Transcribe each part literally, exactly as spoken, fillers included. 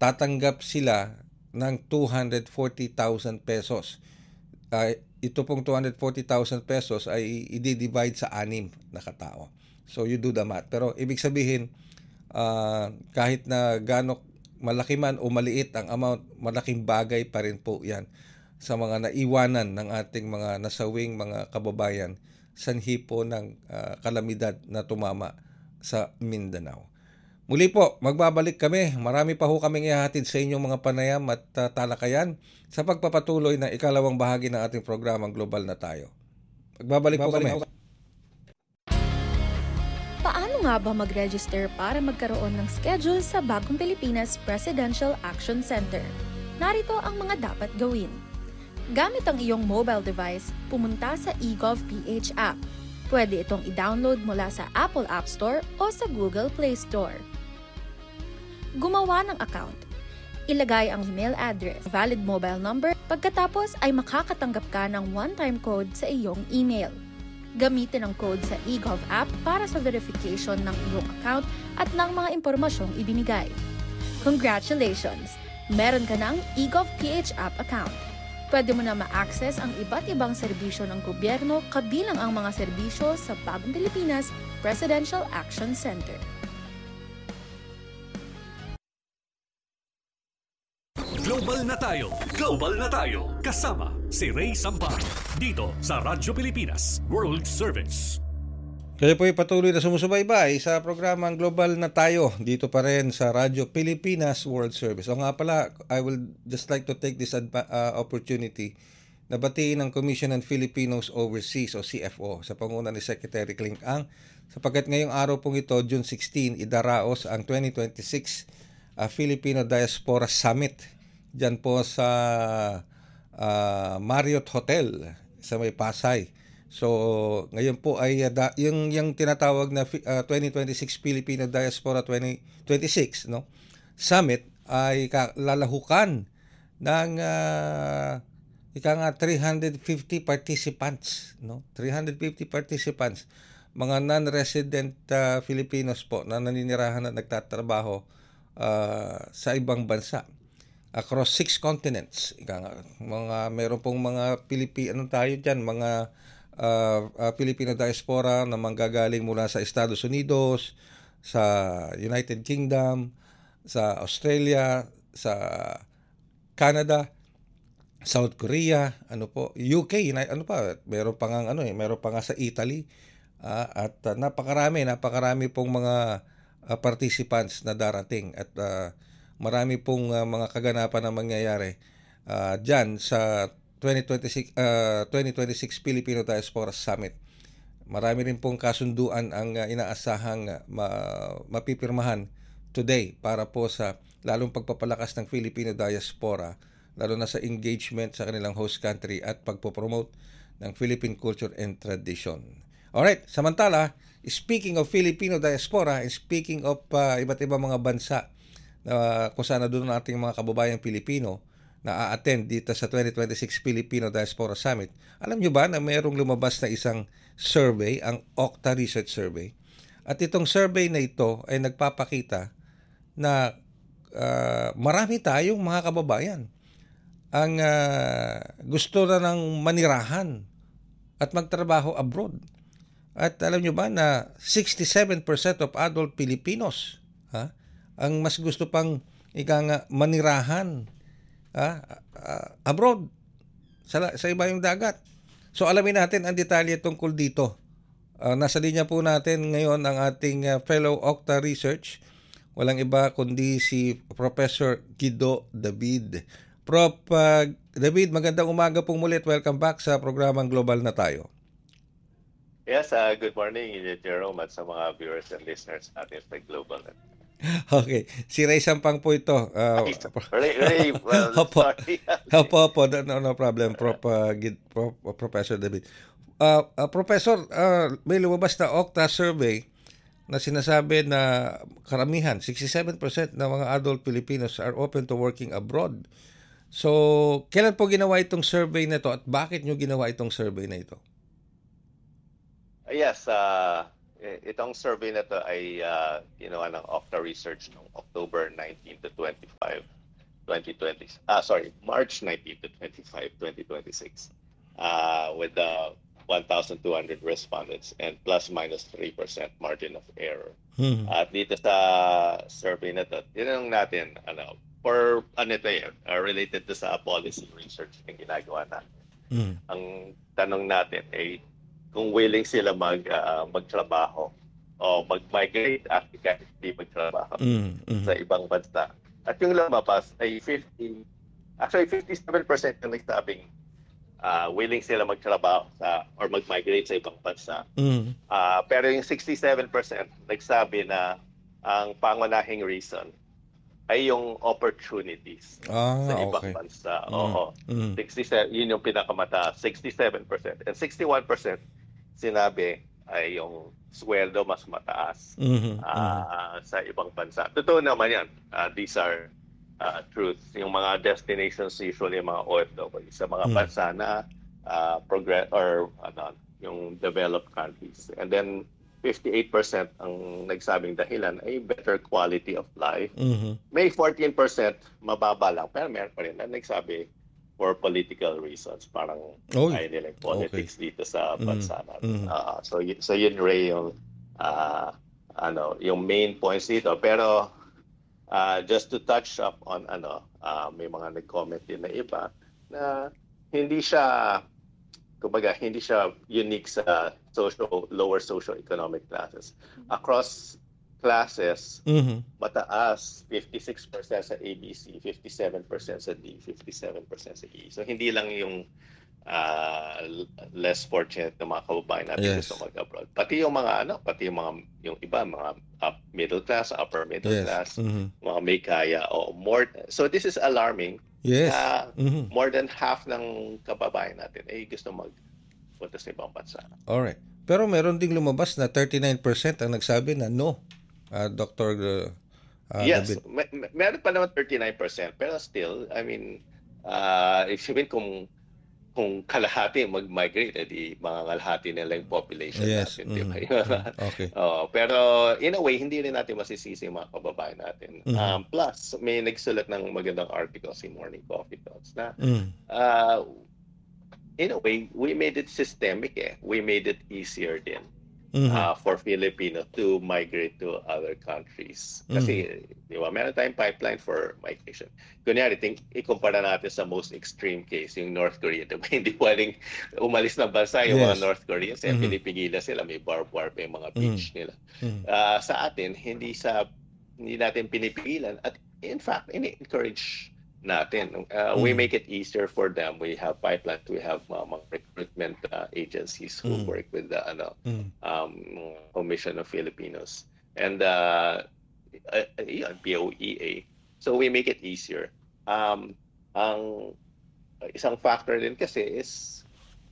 tatanggap sila ng two hundred forty thousand pesos. Uh, ito pong two hundred forty thousand pesos ay i-divide sa anim na katao. So you do the math. Pero ibig sabihin, uh, kahit na gaano malaki man o maliit ang amount, malaking bagay pa rin po yan sa mga naiwanan ng ating mga nasawing mga kababayan sanhi po ng uh, kalamidad na tumama sa Mindanao. Muli po, magbabalik kami. Marami pa ho kaming ihahatid sa inyong mga panayam at uh, talakayan sa pagpapatuloy ng ikalawang bahagi ng ating programang Global na Tayo. Magbabalik, magbabalik po kami. Paano nga ba mag-register para magkaroon ng schedule sa Bagong Pilipinas Presidential Action Center? Narito ang mga dapat gawin. Gamit ang iyong mobile device, pumunta sa eGovPH app. Pwede itong i-download mula sa Apple App Store o sa Google Play Store. Gumawa ng account. Ilagay ang email address, valid mobile number, pagkatapos ay makakatanggap ka ng one-time code sa iyong email. Gamitin ang code sa eGov app para sa verification ng iyong account at ng mga impormasyong ibinigay. Congratulations! Meron ka ng eGovPH app account. Pwede mo na ma-access ang iba't ibang serbisyo ng gobyerno kabilang ang mga serbisyo sa Bagong Pilipinas Presidential Action Center. Global na tayo. Global na tayo. Kasama si Ray Sampag dito sa Radyo Pilipinas World Service. Kayo po ay patuloy na sumusubaybay sa programang Global na Tayo dito pa rin sa Radyo Pilipinas World Service. O nga pala, I will just like to take this adva- uh, opportunity na batiin ang Commission on Filipinos Overseas o C F O sa panguna ni Secretary Clink Ang sapagkat ngayong araw pong ito, June sixteenth, idaraos ang twenty twenty-six uh, Filipino Diaspora Summit dyan po sa uh, Marriott Hotel sa may Pasay. So, ngayon po ay uh, da, yung yung tinatawag na uh, twenty twenty-six Filipino Diaspora twenty twenty-six, no? Summit ay lalahukan ng uh, ika nga three hundred fifty participants, no? three hundred fifty participants, mga non-resident uh, Filipinos po na naninirahan at nagtatrabaho uh, sa ibang bansa across six continents. Ika nga, mga meron pong mga Pilipino tayo diyan, mga Uh, uh, Filipino diaspora na manggagaling mula sa Estados Unidos, sa United Kingdom, sa Australia, sa Canada, South Korea, ano po, U K, ano pa, meron pa nga ano eh, meron pa nga sa Italy, uh, at uh, napakarami, napakarami pong mga uh, participants na darating at uh, marami pong uh, mga kaganapan na mangyayari uh, diyan sa twenty twenty-six uh, twenty twenty-six Filipino Diaspora Summit. Marami rin pong kasunduan ang uh, inaasahang uh, ma- mapipirmahan today para po sa lalong pagpapalakas ng Filipino Diaspora, lalo na sa engagement sa kanilang host country at pagpopromote ng Philippine culture and tradition. Alright, samantala, speaking of Filipino Diaspora and speaking of uh, iba't ibang mga bansa na uh, kung saan na doon ang ating mga kababayang Pilipino na a-attend dito sa twenty twenty-six Filipino Diaspora Summit. Alam nyo ba na mayroong lumabas na isang survey, ang Okta Research Survey? At itong survey na ito ay nagpapakita na uh, marami tayong mga kababayan ang uh, gusto na ng manirahan at magtrabaho abroad. At alam nyo ba na sixty-seven percent of adult Filipinos ha, ang mas gusto pang ika nga manirahan Ah, uh, abroad sa, sa iba yung dagat. So alamin natin ang detalye tungkol dito. Uh, nasa linya po natin ngayon ang ating uh, fellow Okta Research. Walang iba kundi si Professor Guido David. Prof uh, David, magandang umaga pong muli at welcome back sa programang Global na Tayo. Yes, uh, good morning Jerome at sa mga viewers and listeners natin sa Global na Tayo. Okay. Si Ray Sampang po ito. Uh, Ray, Ray, well, opo. sorry. Opo, opo. No, no problem, Prof, uh, Prof, uh, Professor David. Uh, uh, Professor, uh, may lumabas na Okta survey na sinasabi na karamihan, sixty-seven percent ng mga adult Filipinos are open to working abroad. So, kailan po ginawa itong survey na ito at bakit nyo ginawa itong survey na ito? Yes, uh, eh, itong survey na to ay uh, ginawa ng Okta Research noong October nineteenth to twenty-fifth, twenty twenty. Ah, sorry, March nineteenth to twenty-fifth, twenty twenty-six. Uh, with the one thousand two hundred respondents and plus minus three percent margin of error. Mhm. At dito sa survey na to, tinanong natin, ano, for ano ito eh, uh, related to sa policy research na ginagawa natin. Mhm. Ang tanong natin ay kung willing sila mag ah, magtrabaho o mag-migrate at kahit hindi magtrabaho Mhm. Mhm. sa ibang bansa. At yung lumabas ay fifty, actually fifty-seven percent yung nagsabing ah, willing sila magtrabaho sa or mag-migrate sa ibang bansa. Mhm. Ah, pero yung sixty-seven percent nagsabi na ang pangunahing reason ay yung opportunities Ah, sa ibang okay. bansa. Mm. Oo. Mm. sixty-seven, yun yung pinakamataas, sixty-seven percent. And sixty-one percent sinabi ay yung sweldo mas mataas Mhm. Mhm. ah, sa ibang bansa. Totoo naman yan. Ah, these are uh, truths. Yung mga destinations usually yung mga O F W sa mga Mm. bansa na uh, progress or ano, yung developed countries. And then fifty-eight percent ang nagsabing dahilan ay better quality of life. Mhm. May fourteen percent mababa lang, pero meron pa rin na nagsabi for political reasons. Parang Oy, ayaw nila yung politics dito sa Mm, bansa natin. mm. Ah, so, y- so yun, Ray, yung, ah, ano, yung main points dito. Pero ah, just to touch up on, ano, ah, may mga nag-comment din na iba na hindi siya, kumbaga, hindi siya unique sa social, lower socio-economic classes. Across classes, Mhm. mataas, fifty-six percent sa A B C, fifty-seven percent sa D, fifty-seven percent sa E. So hindi lang yung ah, l- less fortunate na mga kababayan natin Yes. gusto mag-abroad. Pati yung mga ano, pati yung mga yung iba, mga up, middle class, upper middle Yes. class, Mhm. mga may kaya o more. So this is alarming. Yes. Na Mhm. more than half ng kababayan natin ay gusto magpunta sa ibang bansa. Alright. Pero meron ding lumabas na thirty-nine percent ang nagsabi na no. Ah, Doctor uh, ah, Yes, David. me- me- meron pa naman thirty-nine percent, pero still, I mean, uh, if you mean kung kung kalahati mag-migrate, edi mga kalahati nila yung population Yes. natin, di ba? Mhm. Mhm. Okay. Oo, pero in a way, hindi rin natin masisisi yung mga kababayan natin. Mhm. Um, plus, may nagsulat ng magandang article si Morning Coffee Talks na Mm. uh, in a way, we made it systemic eh. We made it easier din. Mhm. uh, for Filipino to migrate to other countries. Kasi, di ba, meron tayong pipeline for migration. Kunyari, think, ikumpara natin sa most extreme case, yung North Korea. Di ba, hindi pwedeng umalis ng bansa yung mga Yes. North Koreans. Eh, Mhm. pinipigilan sila, may barbed wire pa yung mga beach nila. Mhm. Uh, sa atin, hindi sa hindi natin pinipigilan. At in fact, ini-encourage natin. Uh, We Mm. make it easier for them. We have pipelines. We have uh, mga recruitment uh, agencies who Mm. work with the ano, Mm. um, Commission of Filipinos. And uh, uh, yun, P O E A. So we make it easier. Um, ang isang factor din kasi is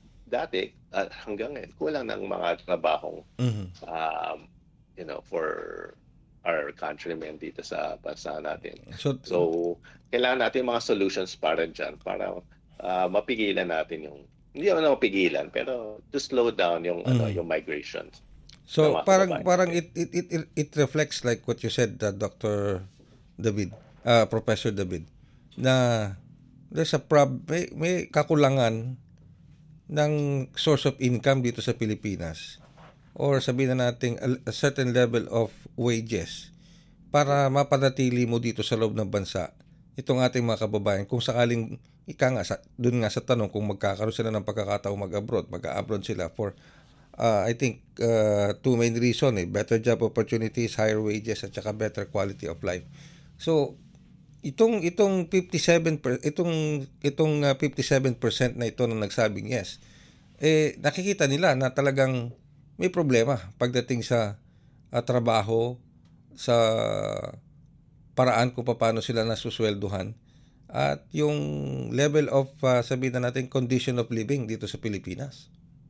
dati, uh, hanggang ngayon, kulang ng mga trabahong Mhm. um, you know, for our countrymen dito sa bansa natin. So, So, kailangan natin mga solutions para dyan, para ah, mapigilan natin yung, hindi naman mapigilan, pero to slow down yung, ano, Mm. yung migration. So Tama, parang kababayan. parang it it it it- it reflects like what you said, uh, Doctor David, uh, Professor David, na there's a prob may, may kakulangan ng source of income dito sa Pilipinas, or sabihin na natin a, a certain level of wages para mapanatili mo dito sa loob ng bansa itong ating mga kababayan kung sakaling ika nga sa, dun nga sa tanong kung magkakaroon sila ng pagkakataong mag-abroad, mag-abroad sila for uh, I think uh, two main reason eh, better job opportunities, higher wages at saka better quality of life. So itong itong fifty-seven per, itong itong uh, fifty-seven percent na ito na nagsabing yes, eh nakikita nila na talagang may problema pagdating sa uh, trabaho, sa paraan kung paano sila nasuswelduhan, at yung level of uh, sabihin na natin condition of living dito sa Pilipinas.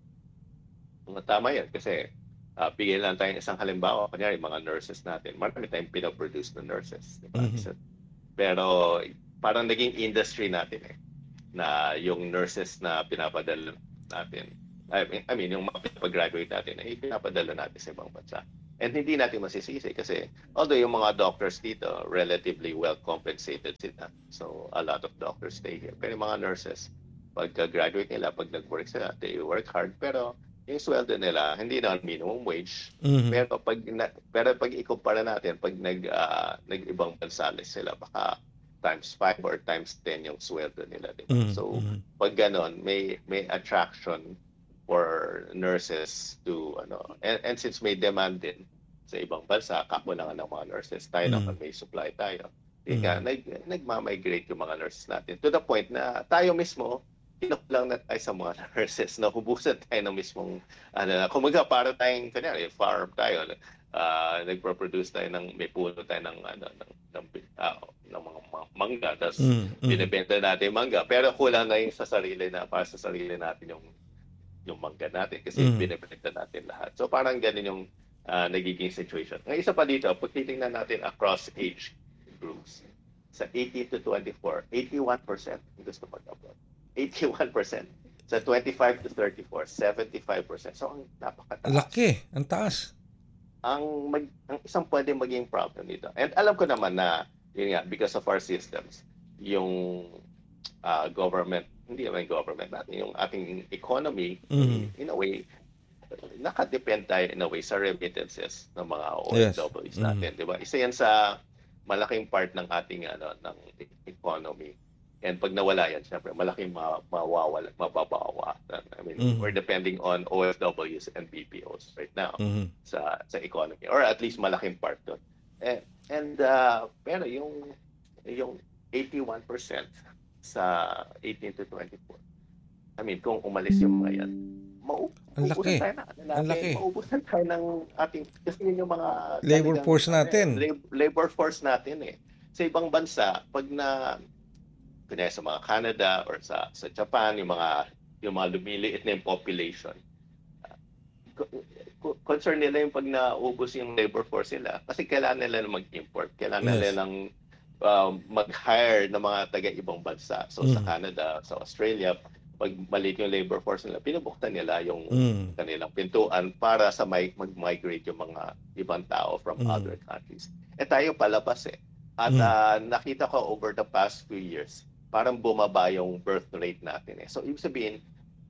Tama yan kasi uh, bigyan lang tayo ng isang halimbawa. Kunyari, mga nurses natin. Marami tayong pinoproduce na nurses. Diba? Mhm. So, pero parang naging industry natin eh, na yung nurses na pinapadala natin I mean, I mean yung mga pag-graduate natin ay pinapadala natin sa ibang bansa. And hindi natin masisisi kasi although yung mga doctors dito relatively well compensated sila. So a lot of doctors stay here. Pero yung mga nurses, pagka-graduate nila, pag nag-work sila, they work hard. Pero yung sweldo nila, hindi na minimum wage. Mhm. Pero pag na, pero pag ikumpara natin, pag nag ah, nag-ibang bansa sila, baka times five or times ten yung sweldo nila, di ba? Mhm, So mhm. pag ganon, may may attraction for nurses to ano, and, and since may demand din sa ibang bansa, kakulangan ng mga nurses, tayo Mm. naman may supply tayo. Kaya Mm. nag, nagmamigrate yung mga nurses natin to the point na tayo mismo, kinukulang na tayo sa mga nurses, nahubusan tayo ng mismong, ano, kumaga para tayong, kanyari, farm tayo, uh, nagpo-produce tayo ng, may puno tayo ng, ano, ng, ng, uh, ng mga ma- mangga, tapos Mm, mm. binibenta natin yung mangga, pero kulang na yung sa sarili na, para sa sarili natin yung yung mangga natin kasi Mhm. binibenta natin lahat. So parang ganun yung ah, nagiging situation. Ang isa pa dito, pag titingnan natin across age groups, sa eighteen to twenty-four, eighty-one percent gusto mag-abroad. eighty-one percent. Sa twenty-five to thirty-four, seventy-five percent. So ang napakataas. Laki, ang taas. Ang, mag, ang isang pwede maging problem dito. And alam ko naman na, yun nga, because of our systems, yung ah, government, hindi naman government natin, yung ating economy, Mhm. in a way, nakadepend tayo in a way sa remittances ng mga Yes. O F Ws Mhm. natin, di ba? Isa yan sa malaking part ng ating ano ng e- economy. And pag nawala yan, syempre malaking ma- mawawala, mababawasan. I mean, Mhm. we're depending on O F Ws and B P Os right now Mhm. sa sa economy, or at least malaking part doon. And, and uh, pero yung yung eighty-one percent sa eighteen to twenty-four, I mean, kung umalis yung mga yan, mau- Ang laki. mauubusan tayo na, ano natin, Ang laki. mauubusan tayo ng ating, kasi yun yung mga Labor talagang, force natin. eh, lab- labor force natin eh. Sa ibang bansa, pag na, kunyari sa mga Canada or sa sa Japan, yung mga yung mga lumiliit na yung population, co- co- concern nila yung pag naubos yung labor force nila kasi kailangan nila na mag-import, kailangan Yes. nila ng um, mag-hire ng mga taga-ibang bansa. So sa Mm. Canada, sa Australia, pag maliit yung labor force nila, pinubuktan nila yung Mm. kanilang pintuan para sa may mag-migrate yung mga ibang tao from Mm. other countries. Eh tayo palabas eh. At Mm. ah, nakita ko over the past few years, parang bumaba yung birth rate natin eh. So ibig sabihin,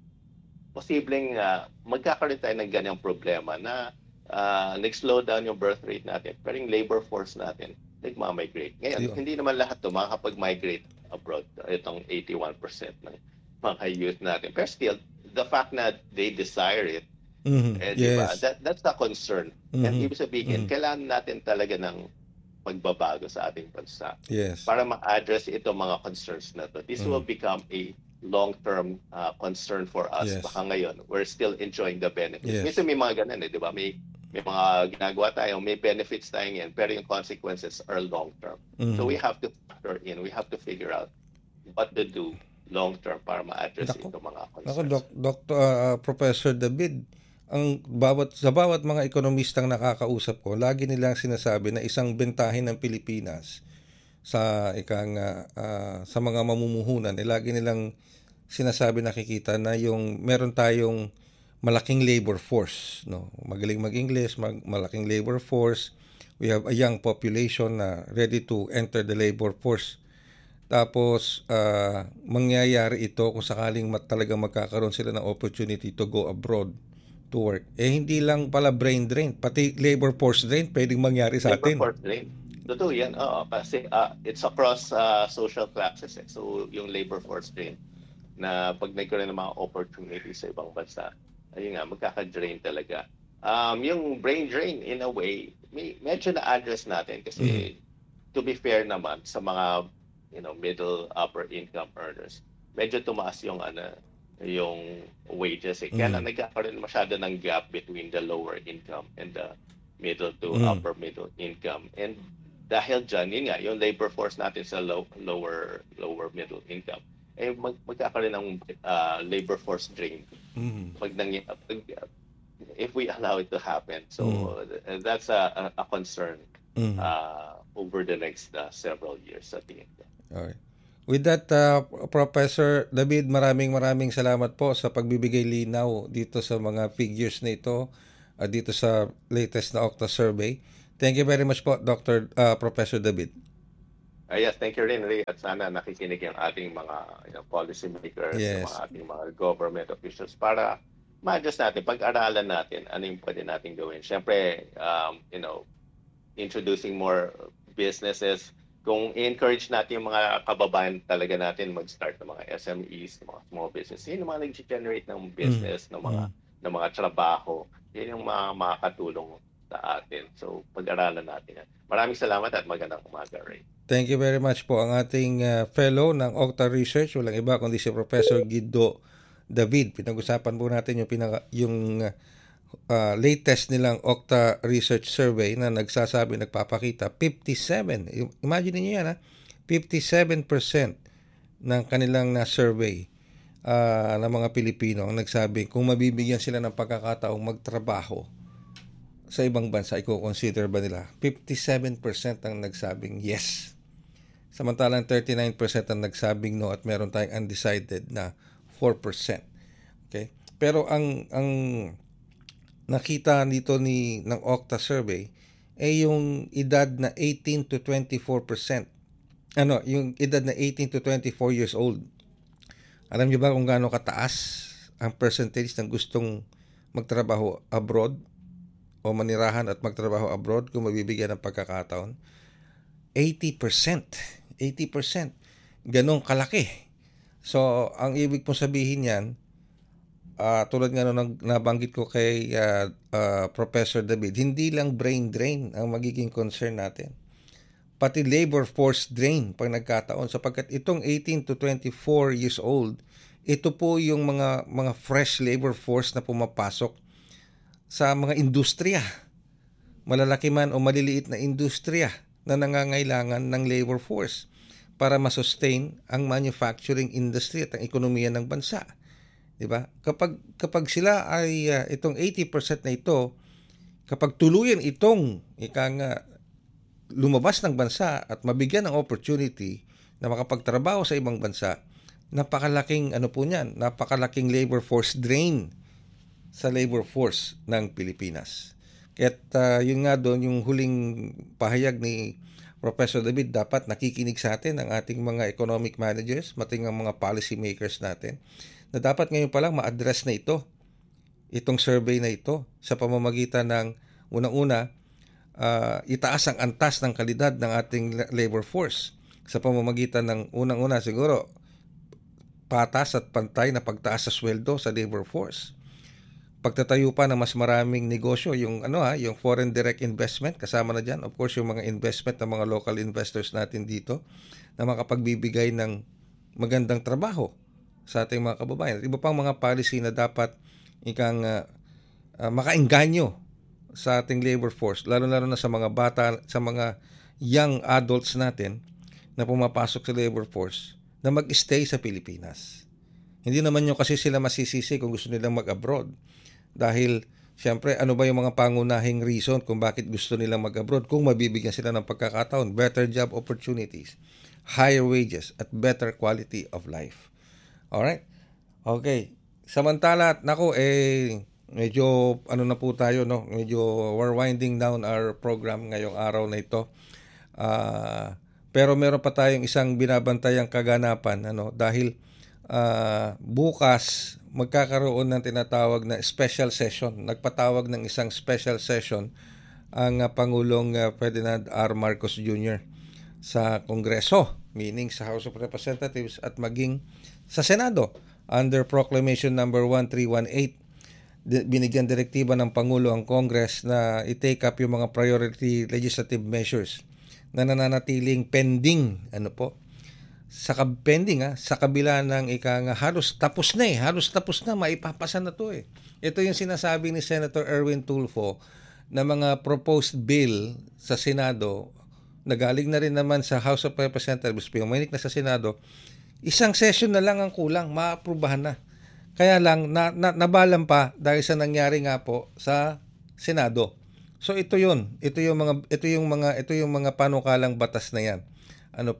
posibleng uh, magkakaroon tayo ng ganyang problema na uh, nag-slow down yung birth rate natin, pero yung labor force natin nagmamigrate. Ngayon, Yun. hindi naman lahat to makakapag-migrate abroad. Itong eighty-one percent ng mga youth natin. Pero still, the fact na they desire it, Mhm. eh, di ba? Yes. That, that's the concern. And Mhm. ibig sabihin, Mhm. kailangan natin talaga ng pagbabago sa ating bansa Yes. para ma-address itong mga concerns na to. This Mm. will become a long-term uh, concern for us. Yes. Baka ngayon, we're still enjoying the benefits. Yes. Minsan may mga ganun eh, di ba? May, may mga ginagawa tayo, may benefits tayo yan, pero yung consequences are long-term. Mhm. So we have to factor in, we have to figure out what to do long-term para ma-address Nako. itong mga concerns. Ako, Doc, Doctor ah, Professor David, ang bawat sa bawat mga ekonomistang nakakausap ko, lagi nilang sinasabi na isang bentahin ng Pilipinas sa ikang ah, ah, sa mga mamumuhunan, eh, lagi nilang sinasabi, nakikita na yung meron tayong malaking labor force, no. Magaling mag-English, mag, malaking labor force. We have a young population na ready to enter the labor force. Tapos, ah, mangyayari ito kung sakaling mat, talagang magkakaroon sila ng opportunity to go abroad to work. Eh, hindi lang pala brain drain, pati labor force drain pwedeng mangyari sa Labor atin. force drain. Totoo yan. Oo, kasi uh, it's across uh, social classes. Eh. So, yung labor force drain na pag nagkaroon ng mga opportunities sa ibang bansa, ayun nga, magkaka-drain talaga. Um, yung brain drain, in a way, may, medyo na-address natin kasi to be fair naman sa mga you know middle upper income earners, medyo tumaas yung ano yung wages eh. Kaya Mm. lang nagkakaroon masyado ng gap between the lower income and the middle to Mm. upper middle income. And dahil dyan, yun nga, yung labor force natin sa low, lower lower middle income, eh mag, magkakaroon ng uh, labor force drain Mhm. pag nang pag, if we allow it to happen. So Mm. uh, that's a, a, a concern Mhm. uh, over the next uh, several years, I think. Okay. With that, uh, Professor David, maraming maraming salamat po sa pagbibigay linaw dito sa mga figures na ito, uh, dito sa latest na Okta survey. Thank you very much po, Doctor uh, Professor David. Uh, yes, thank you rin, Ray. At sana nakikinig yung ating mga you know, policy makers, Yes. yung mga ating mga government officials para ma-adjust natin, pag-aralan natin ano yung pwede natin gawin. Siyempre, um, you know, introducing more businesses. Kung encourage natin yung mga kababayan talaga natin mag-start ng mga S M Es, ng mga small business, yun yung mga nag-generate ng business, ng mga ng mga trabaho, yun yung mga makakatulong sa atin. So, pag-aralan natin yan. Maraming salamat at magandang umaga, Ray. Thank you very much po. Ang ating uh, fellow ng Okta Research, walang iba kundi si Professor Guido David. Pinag-usapan po natin yung, pinaka, yung uh, latest nilang Okta Research Survey na nagsasabi, nagpapakita, fifty-seven, imagine niyo yan ha, fifty-seven percent ng kanilang na-survey uh, ng mga Pilipino ang nagsabi kung mabibigyan sila ng pagkakataong magtrabaho sa ibang bansa, i-consider ba nila? fifty-seven percent ang nagsabing yes. Samantalang thirty-nine percent ang nagsabing no at meron tayong undecided na four percent. Okay? Pero ang ang nakita dito ni ng Okta survey ay yung edad na eighteen to twenty-four percent. Ano, yung edad na eighteen to twenty-four years old. Alam niyo ba kung gaano kataas ang percentage ng gustong magtrabaho abroad o manirahan at magtrabaho abroad kung mabibigyan ng pagkakataon? eighty percent. eighty percent. Ganong kalaki. So, ang ibig pong sabihin yan, uh, tulad nga nung nabanggit ko kay uh, uh, Professor David, hindi lang brain drain ang magiging concern natin. Pati labor force drain pag nagkataon. Sapagkat itong eighteen to twenty-four years old, ito po yung mga, mga fresh labor force na pumapasok sa mga industriya. Malalaki man o maliliit na industriya na nangangailangan ng labor force para ma-sustain ang manufacturing industry at ang ekonomiya ng bansa. 'Di ba? Kapag kapag sila ay uh, itong eighty percent na ito, kapag tuluyan itong ika nga lumabas ng bansa at mabigyan ng opportunity na makapagtrabaho sa ibang bansa, napakalaking ano po niyan, napakalaking labor force drain sa labor force ng Pilipinas. Kaya't uh, yun nga doon yung huling pahayag ni Professor David, dapat nakikinig sa atin ang ating mga economic managers, mating ang mga policy makers natin, na dapat ngayon pa lang ma-address na ito, itong survey na ito, sa pamamagitan ng unang-una, uh, itaas ang antas ng kalidad ng ating labor force, sa pamamagitan ng unang-una siguro, patas at pantay na pagtaas sa sweldo sa labor force. Pagtatayo pa ng mas maraming negosyo, yung ano ha, yung foreign direct investment, kasama na dyan. Of course, yung mga investment ng mga local investors natin dito na makapagbibigay ng magandang trabaho sa ating mga kababayan. At iba pang mga policy na dapat ikang uh, uh, makaengganyo sa ating labor force, lalo-lalo na sa mga bata, sa mga young adults natin na pumapasok sa labor force na mag-stay sa Pilipinas. Hindi naman nyo kasi sila masisisi kung gusto nilang mag-abroad. Dahil, siyempre, ano ba yung mga pangunahing reason kung bakit gusto nilang mag-abroad? Kung mabibigyan sila ng pagkakataon, better job opportunities, higher wages, at better quality of life. Alright? Okay. Samantala, nako, eh, medyo, ano na po tayo, no? Medyo, we're winding down our program ngayong araw na ito. Ah... Uh, Pero meron pa tayong isang binabantayang kaganapan, ano, dahil uh, bukas magkakaroon ng tinatawag na special session. Nagpatawag ng isang special session ang uh, Pangulong uh, Ferdinand R. Marcos Junior sa Kongreso, meaning sa House of Representatives at maging sa Senado under Proclamation number one three one eight. Binigyan direktiba ng Pangulo ang Congress na i-take up yung mga priority legislative measures na nananatiling pending, ano po, sa pending ha, sa kabila ng ika nga halos tapos na eh, halos tapos na, maipapasa na to eh. Ito yung sinasabi ni Senator Erwin Tulfo na mga proposed bill sa Senado, nagaling na rin naman sa House of Representatives, puminik na sa Senado, isang session na lang ang kulang, maaprubahan na. Kaya lang, na, na, nabalan pa dahil sa nangyari nga po sa Senado. So ito 'yun. Ito yung mga ito yung mga ito yung mga panukalang batas na 'yan. Ano po?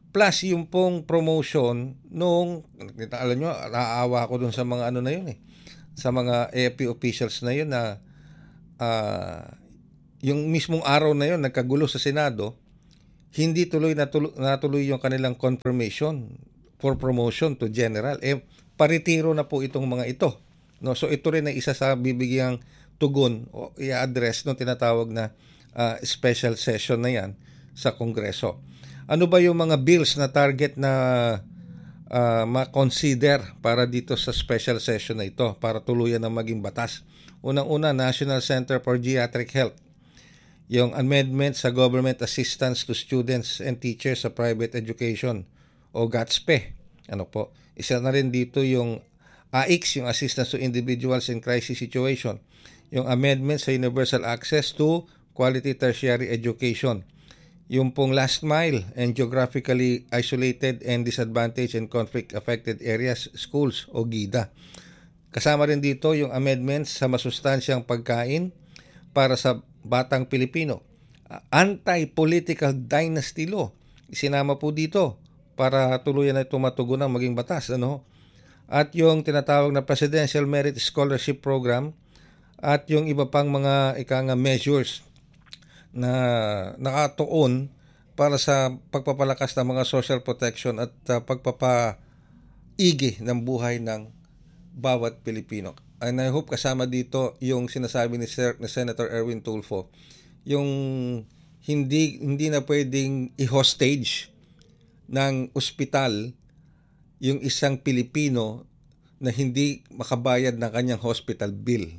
plus yung pong promotion nung, alam nyo, naaawa ko dun sa mga ano na yun eh, sa mga A F P officials na yun na uh, yung mismong araw na yun nagkagulo sa Senado, hindi tuloy natuloy, natuloy yung kanilang confirmation for promotion to general. Eh, paritiro na po itong mga ito. No? So ito rin ay isa sa bibigyang tugon o i-address no tinatawag na uh, special session na yan sa Kongreso. Ano ba yung mga bills na target na uh, ma-consider para dito sa special session na ito para tuluyan na maging batas? Unang-una, National Center for Geriatric Health. Yung amendment sa Government Assistance to Students and Teachers sa Private Education o GATSPE. Ano po? Isa na rin dito yung A I C S, yung Assistance to Individuals in Crisis Situation. Yung amendment sa Universal Access to Quality Tertiary Education. Yung pong Last Mile and Geographically Isolated and Disadvantaged and Conflict-Affected Areas Schools o GIDA. Kasama rin dito yung amendments sa masustansyang pagkain para sa batang Pilipino. Anti-political dynasty law. Isinama po dito para tuluyan na ito matugunan maging batas. Ano? At yung tinatawag na Presidential Merit Scholarship Program at yung iba pang mga ikanga measures na nakatuon para sa pagpapalakas ng mga social protection at uh, pagpapaigi ng buhay ng bawat Pilipino. And I hope kasama dito yung sinasabi ni, Sir, ni Senator Erwin Tulfo, yung hindi hindi na pwedeng i-hostage ng ospital yung isang Pilipino na hindi makabayad ng kanyang hospital bill.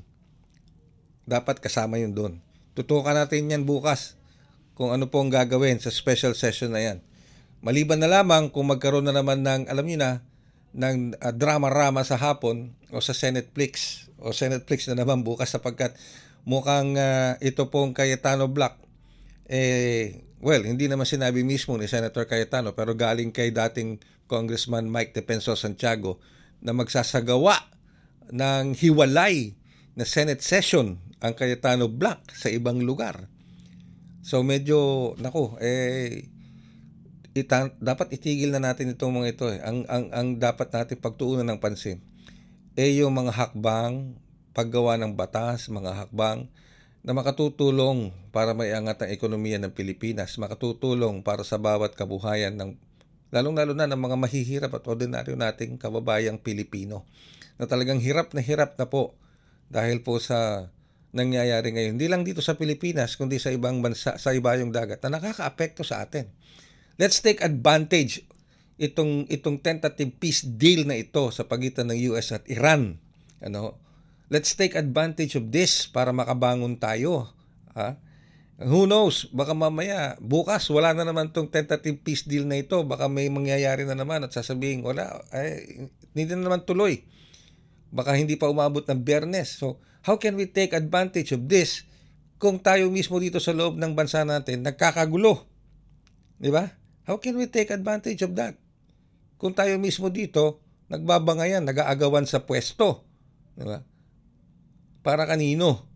Dapat kasama yun doon. Tutukan natin yan bukas kung ano po ang gagawin sa special session na yan. Maliban na lamang kung magkaroon na naman ng, alam niyo na, ng uh, drama-rama sa hapon o sa Senateplex o Senateplex na naman bukas sapagkat mukhang uh, ito pong Cayetano Black eh, well, hindi naman sinabi mismo ni Senator Cayetano pero galing kay dating Congressman Mike Defensor Santiago na magsasagawa ng hiwalay na Senate session ang Cayetano Black sa ibang lugar. So medyo, naku, eh, Ita, dapat itigil na natin itong mga ito eh. Ang, ang, ang dapat natin pagtuunan ng pansin eh yung mga hakbang, paggawa ng batas, mga hakbang na makatutulong para maiangat ang ekonomiya ng Pilipinas, makatutulong para sa bawat kabuhayan ng lalong-lalo na ng mga mahihirap at ordinaryo nating kababayang Pilipino na talagang hirap na hirap na po dahil po sa nangyayari ngayon. Hindi lang dito sa Pilipinas kundi sa ibang bansa, sa ibayong dagat na nakakaapekto sa atin. Let's take advantage itong itong tentative peace deal na ito sa pagitan ng U S at Iran. Ano? Let's take advantage of this para makabangon tayo. Ha? Who knows? Baka mamaya, bukas, wala na naman itong tentative peace deal na ito. Baka may mangyayari na naman at sasabihin, wala, ay, hindi na naman tuloy. Baka hindi pa umabot ng Biyernes. So, how can we take advantage of this kung tayo mismo dito sa loob ng bansa natin nagkakagulo? Di ba? How can we take advantage of that? Kung tayo mismo dito, nagbabangayan, nag-aagawan sa pwesto. Diba? Para kanino?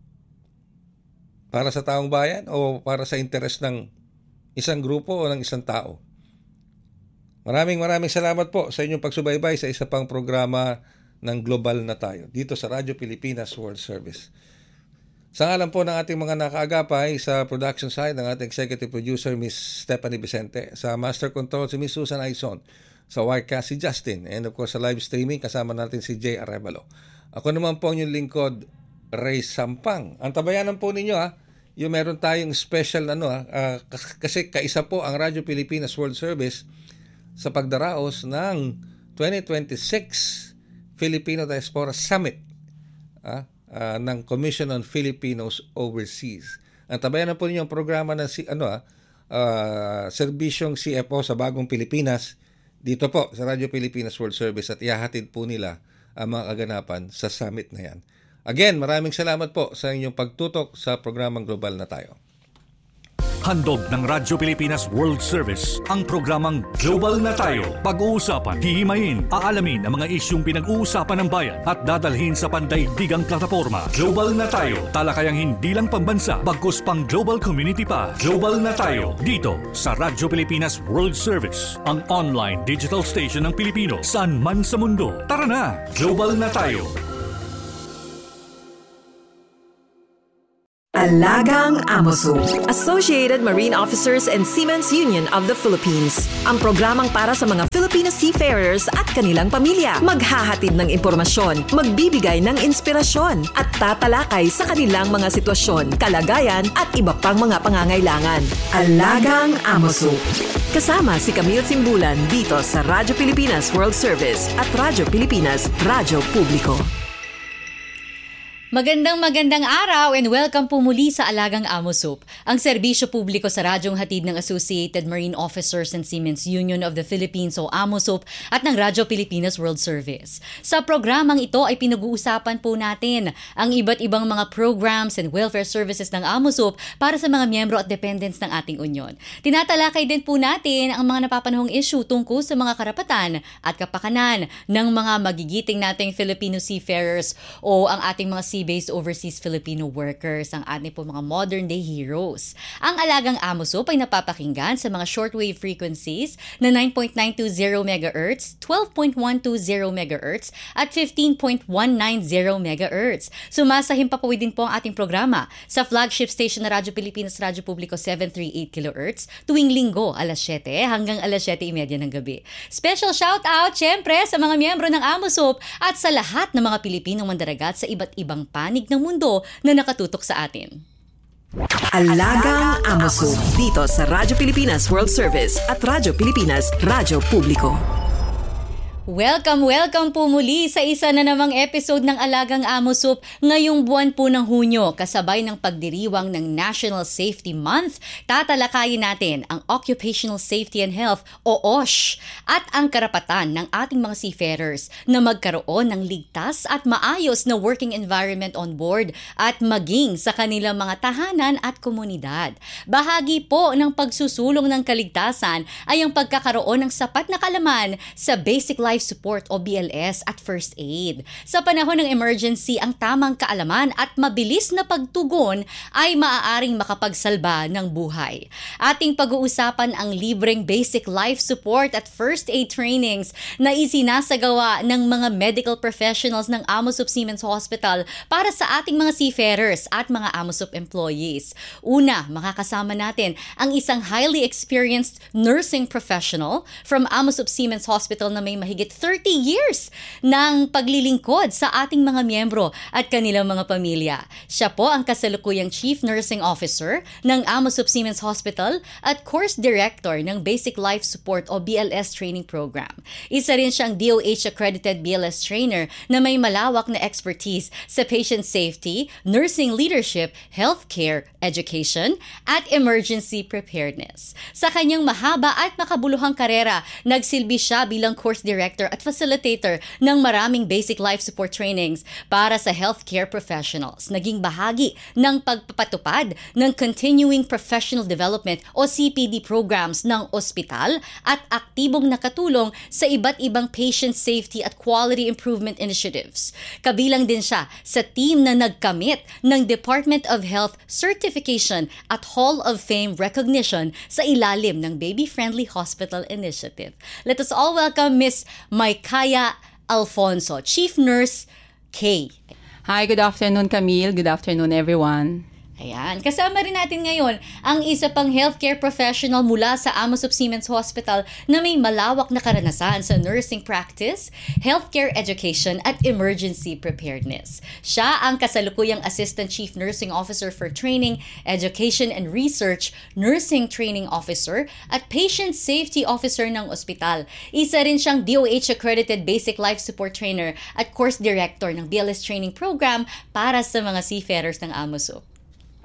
Para sa taong bayan o para sa interes ng isang grupo o ng isang tao? Maraming maraming salamat po sa inyong pagsubaybay sa isa pang programa ng Global na Tayo dito sa Radyo Pilipinas World Service. Sa ngalan po ng ating mga nakaagapay sa production side ng ating executive producer Miss Stephanie Vicente, sa master control si Miss Susan Aizon, sa Wirecast si Justin, and of course sa live streaming kasama natin si Jay Arevalo. Ako naman po ang inyong lingkod, Ray Sampang. Ang tabayanan po ninyo ha, yung meron tayong special ano ha, uh, kasi kaisa po ang Radyo Pilipinas World Service sa pagdaraos ng twenty twenty-six Filipino Diaspora Summit. Ha? Uh, ng Commission on Filipinos Overseas. Ang tabayan na po ninyo ang programa ng si, ano, uh, serbisyong C F O sa Bagong Pilipinas dito po sa Radyo Pilipinas World Service at ihahatid po nila ang mga kaganapan sa summit na yan. Again, maraming salamat po sa inyong pagtutok sa programang Global na Tayo. Handog ng Radyo Pilipinas World Service ang programang Global na Tayo. Pag-uusapan, hihimayin, aalamin ang mga isyung pinag-uusapan ng bayan at dadalhin sa pandaigdigang plataforma. Global na Tayo, talakayang hindi lang pambansa, bagkus pang global community pa. Global na Tayo, dito sa Radyo Pilipinas World Service, ang online digital station ng Pilipino saan man sa mundo. Tara na, Global na Tayo. Alagang Amoso, Associated Marine Officers and Seamen's Union of the Philippines. Ang programang para sa mga Filipino seafarers at kanilang pamilya. Maghahatid ng impormasyon, magbibigay ng inspirasyon, at tatalakay sa kanilang mga sitwasyon, kalagayan at iba pang mga pangangailangan. Alagang Amoso. Kasama si Camille Simbulan dito sa Radyo Pilipinas World Service at Radyo Pilipinas Radyo Publiko. Magandang magandang araw and welcome po muli sa Alagang Amosop, ang serbisyo publiko sa radyong hatid ng Associated Marine Officers and Seamen's Union of the Philippines o Amosop at ng Radyo Pilipinas World Service. Sa programang ito ay pinag-uusapan po natin ang iba't ibang mga programs and welfare services ng Amosop para sa mga miyembro at dependents ng ating union. Tinatalakay din po natin ang mga napapanahong issue tungkol sa mga karapatan at kapakanan ng mga magigiting nating Filipino seafarers o ang ating mga sea-based overseas Filipino workers, ang ating po mga modern-day heroes. Ang Alagang Amosop ay napapakinggan sa mga shortwave frequencies na nine point nine two zero megahertz, twelve point one two zero megahertz at fifteen point one nine zero megahertz. Sumasahim pa po din po ang ating programa sa flagship station na Radyo Pilipinas Radyo Publiko seven thirty-eight kilohertz tuwing linggo alas siyete hanggang alas siyete thirty ng gabi. Special shout out syempre sa mga miyembro ng Amosop at sa lahat ng mga Pilipinong mandaragat sa iba't ibang panig ng mundo na nakatutok sa atin. Alagang Amosop dito sa Radyo Pilipinas World Service at Radyo Pilipinas Radyo Publiko. Welcome, welcome po muli sa isa na namang episode ng Alagang Amosop ngayong buwan po ng Hunyo, kasabay ng pagdiriwang ng National Safety Month. Tatalakayin natin ang Occupational Safety and Health o O S H at ang karapatan ng ating mga seafarers na magkaroon ng ligtas at maayos na working environment on board at maging sa kanilang mga tahanan at komunidad. Bahagi po ng pagsusulong ng kaligtasan ay ang pagkakaroon ng sapat na kalaman sa basic life support o B L S at first aid. Sa panahon ng emergency, ang tamang kaalaman at mabilis na pagtugon ay maaaring makapagsalba ng buhay. Ating pag-uusapan ang libreng basic life support at first aid trainings na isinasagawa ng mga medical professionals ng Amosop Seamen's Hospital para sa ating mga seafarers at mga Amosop employees. Una, makakasama natin ang isang highly experienced nursing professional from Amosop Seamen's Hospital na may mahigit thirty years ng paglilingkod sa ating mga miyembro at kanilang mga pamilya. Siya po ang kasalukuyang Chief Nursing Officer ng Amosop Seamen's Hospital at Course Director ng Basic Life Support o B L S Training Program. Isa rin siyang D O H-accredited B L S trainer na may malawak na expertise sa patient safety, nursing leadership, healthcare, education, at emergency preparedness. Sa kanyang mahaba at makabuluhang karera, nagsilbi siya bilang Course Director at facilitator ng maraming basic life support trainings para sa healthcare professionals. Naging bahagi ng pagpapatupad ng Continuing Professional Development o C P D programs ng ospital at aktibong nakatulong sa iba't ibang patient safety at quality improvement initiatives. Kabilang din siya sa team na nagkamit ng Department of Health Certification at Hall of Fame recognition sa ilalim ng Baby Friendly Hospital Initiative. Let us all welcome Miss Maikaya Alfonso, Chief Nurse K. Hi, good afternoon Camille. Good afternoon everyone. Ayan. Kasama rin natin ngayon ang isa pang healthcare professional mula sa Amosop Seamen's Hospital na may malawak na karanasan sa nursing practice, healthcare education at emergency preparedness. Siya ang kasalukuyang Assistant Chief Nursing Officer for Training, Education and Research, Nursing Training Officer at Patient Safety Officer ng ospital. Isa rin siyang D O H-accredited Basic Life Support Trainer at Course Director ng B L S Training Program para sa mga seafarers ng Amosop.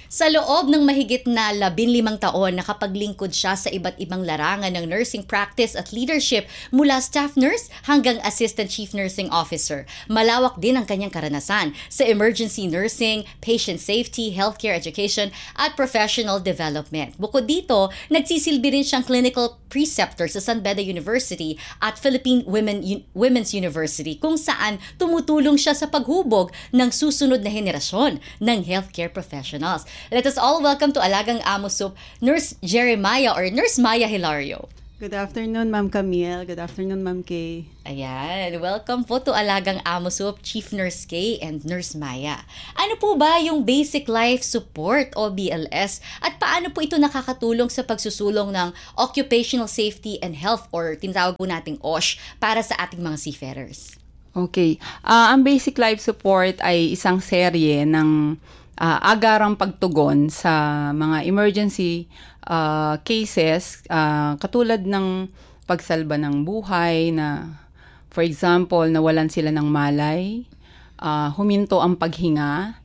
Sa loob ng mahigit na labinlimang taon, nakapaglingkod siya sa iba't ibang larangan ng nursing practice at leadership mula staff nurse hanggang assistant chief nursing officer. Malawak din ang kanyang karanasan sa emergency nursing, patient safety, healthcare education at professional development. Bukod dito, nagsisilbi rin siyang clinical preceptor sa San Beda University at Philippine Women, Women's University kung saan tumutulong siya sa paghubog ng susunod na henerasyon ng healthcare professionals. Let us all welcome to Alagang Amo Soup, Nurse Jeremiah or Nurse Maya Hilario. Good afternoon, Ma'am Camille. Good afternoon, Ma'am Kay. Ayan, welcome po to Alagang Amo Soup, Chief Nurse Kay and Nurse Maya. Ano po ba yung Basic Life Support o B L S at paano po ito nakakatulong sa pagsusulong ng Occupational Safety and Health or tinatawag po nating O S H para sa ating mga seafarers? Okay. Uh, ang Basic Life Support ay isang serye ng uh, agarang pagtugon sa mga emergency uh, cases uh, katulad ng pagsalba ng buhay na, for example, nawalan sila ng malay, uh, huminto ang paghinga,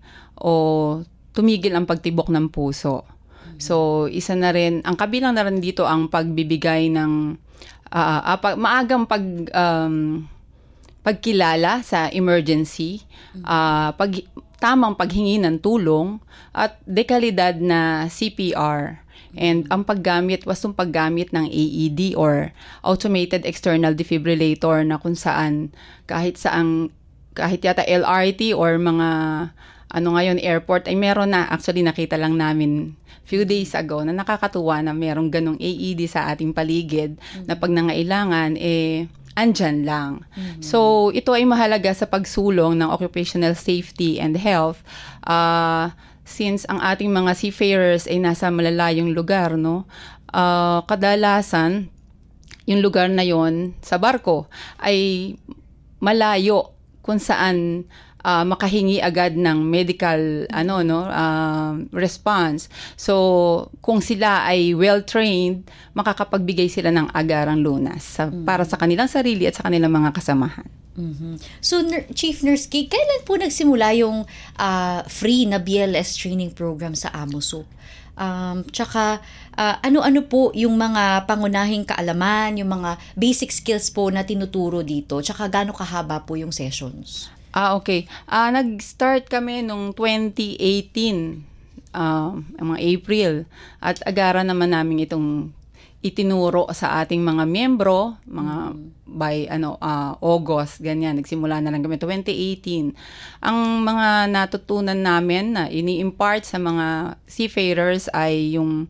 o tumigil ang pagtibok ng puso. So, isa na rin, ang kabilang na rin dito ang pagbibigay ng uh, uh, pag, maagang pag... Um, pagkilala sa emergency, uh, pag, tamang paghingi ng tulong, at dekalidad na C P R. And ang paggamit, wastong paggamit ng A E D or Automated External Defibrillator na kung saan kahit saang, kahit yata L R T or mga ano ngayon airport ay meron na. Actually nakita lang namin few days ago na nakakatuwa na merong ganong A E D sa ating paligid mm-hmm. na pag nangailangan eh andyan lang. Mm-hmm. So, ito ay mahalaga sa pagsulong ng occupational safety and health uh, since ang ating mga seafarers ay nasa malalayong lugar, no? Uh, kadalasan, yung lugar na yon sa barko ay malayo kung saan uh, makahingi agad ng medical ano no uh, response. So kung sila ay well trained, makakapagbigay sila ng agarang lunas sa, mm-hmm. para sa kanilang sarili at sa kanilang mga kasamahan. Mm-hmm. So N- Chief Nurse Kay, kailan po nagsimula yung uh, free na B L S training program sa Amo Soup? Um, tsaka uh, ano-ano po yung mga pangunahing kaalaman, yung mga basic skills po na tinuturo dito, tsaka gaano kahaba po yung sessions? Ah, okay. Ah, nag-start kami nung twenty eighteen, uh, mga April. At agara naman namin itong itinuro sa ating mga miyembro, mga mm-hmm. by ano uh, August, ganyan. Nagsimula na lang kami twenty eighteen. Ang mga natutunan namin na ini-impart sa mga seafarers ay yung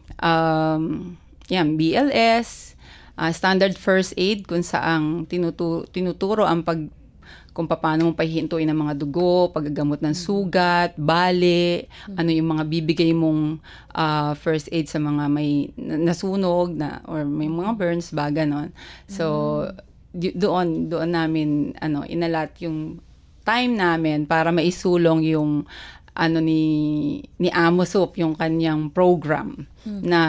um, yan, B L S, uh, standard first aid kung saang tinutu- tinuturo ang pag kung paano mo pahihintuin ang mga dugo, paggagamot ng sugat, bali, mm-hmm. ano yung mga bibigay mong uh, first aid sa mga may nasunog na or may mga burns ba ganon. So mm-hmm. doon doon namin ano inalat yung time namin para maisulong yung ano ni ni Amo Soup, yung kanyang program mm-hmm. na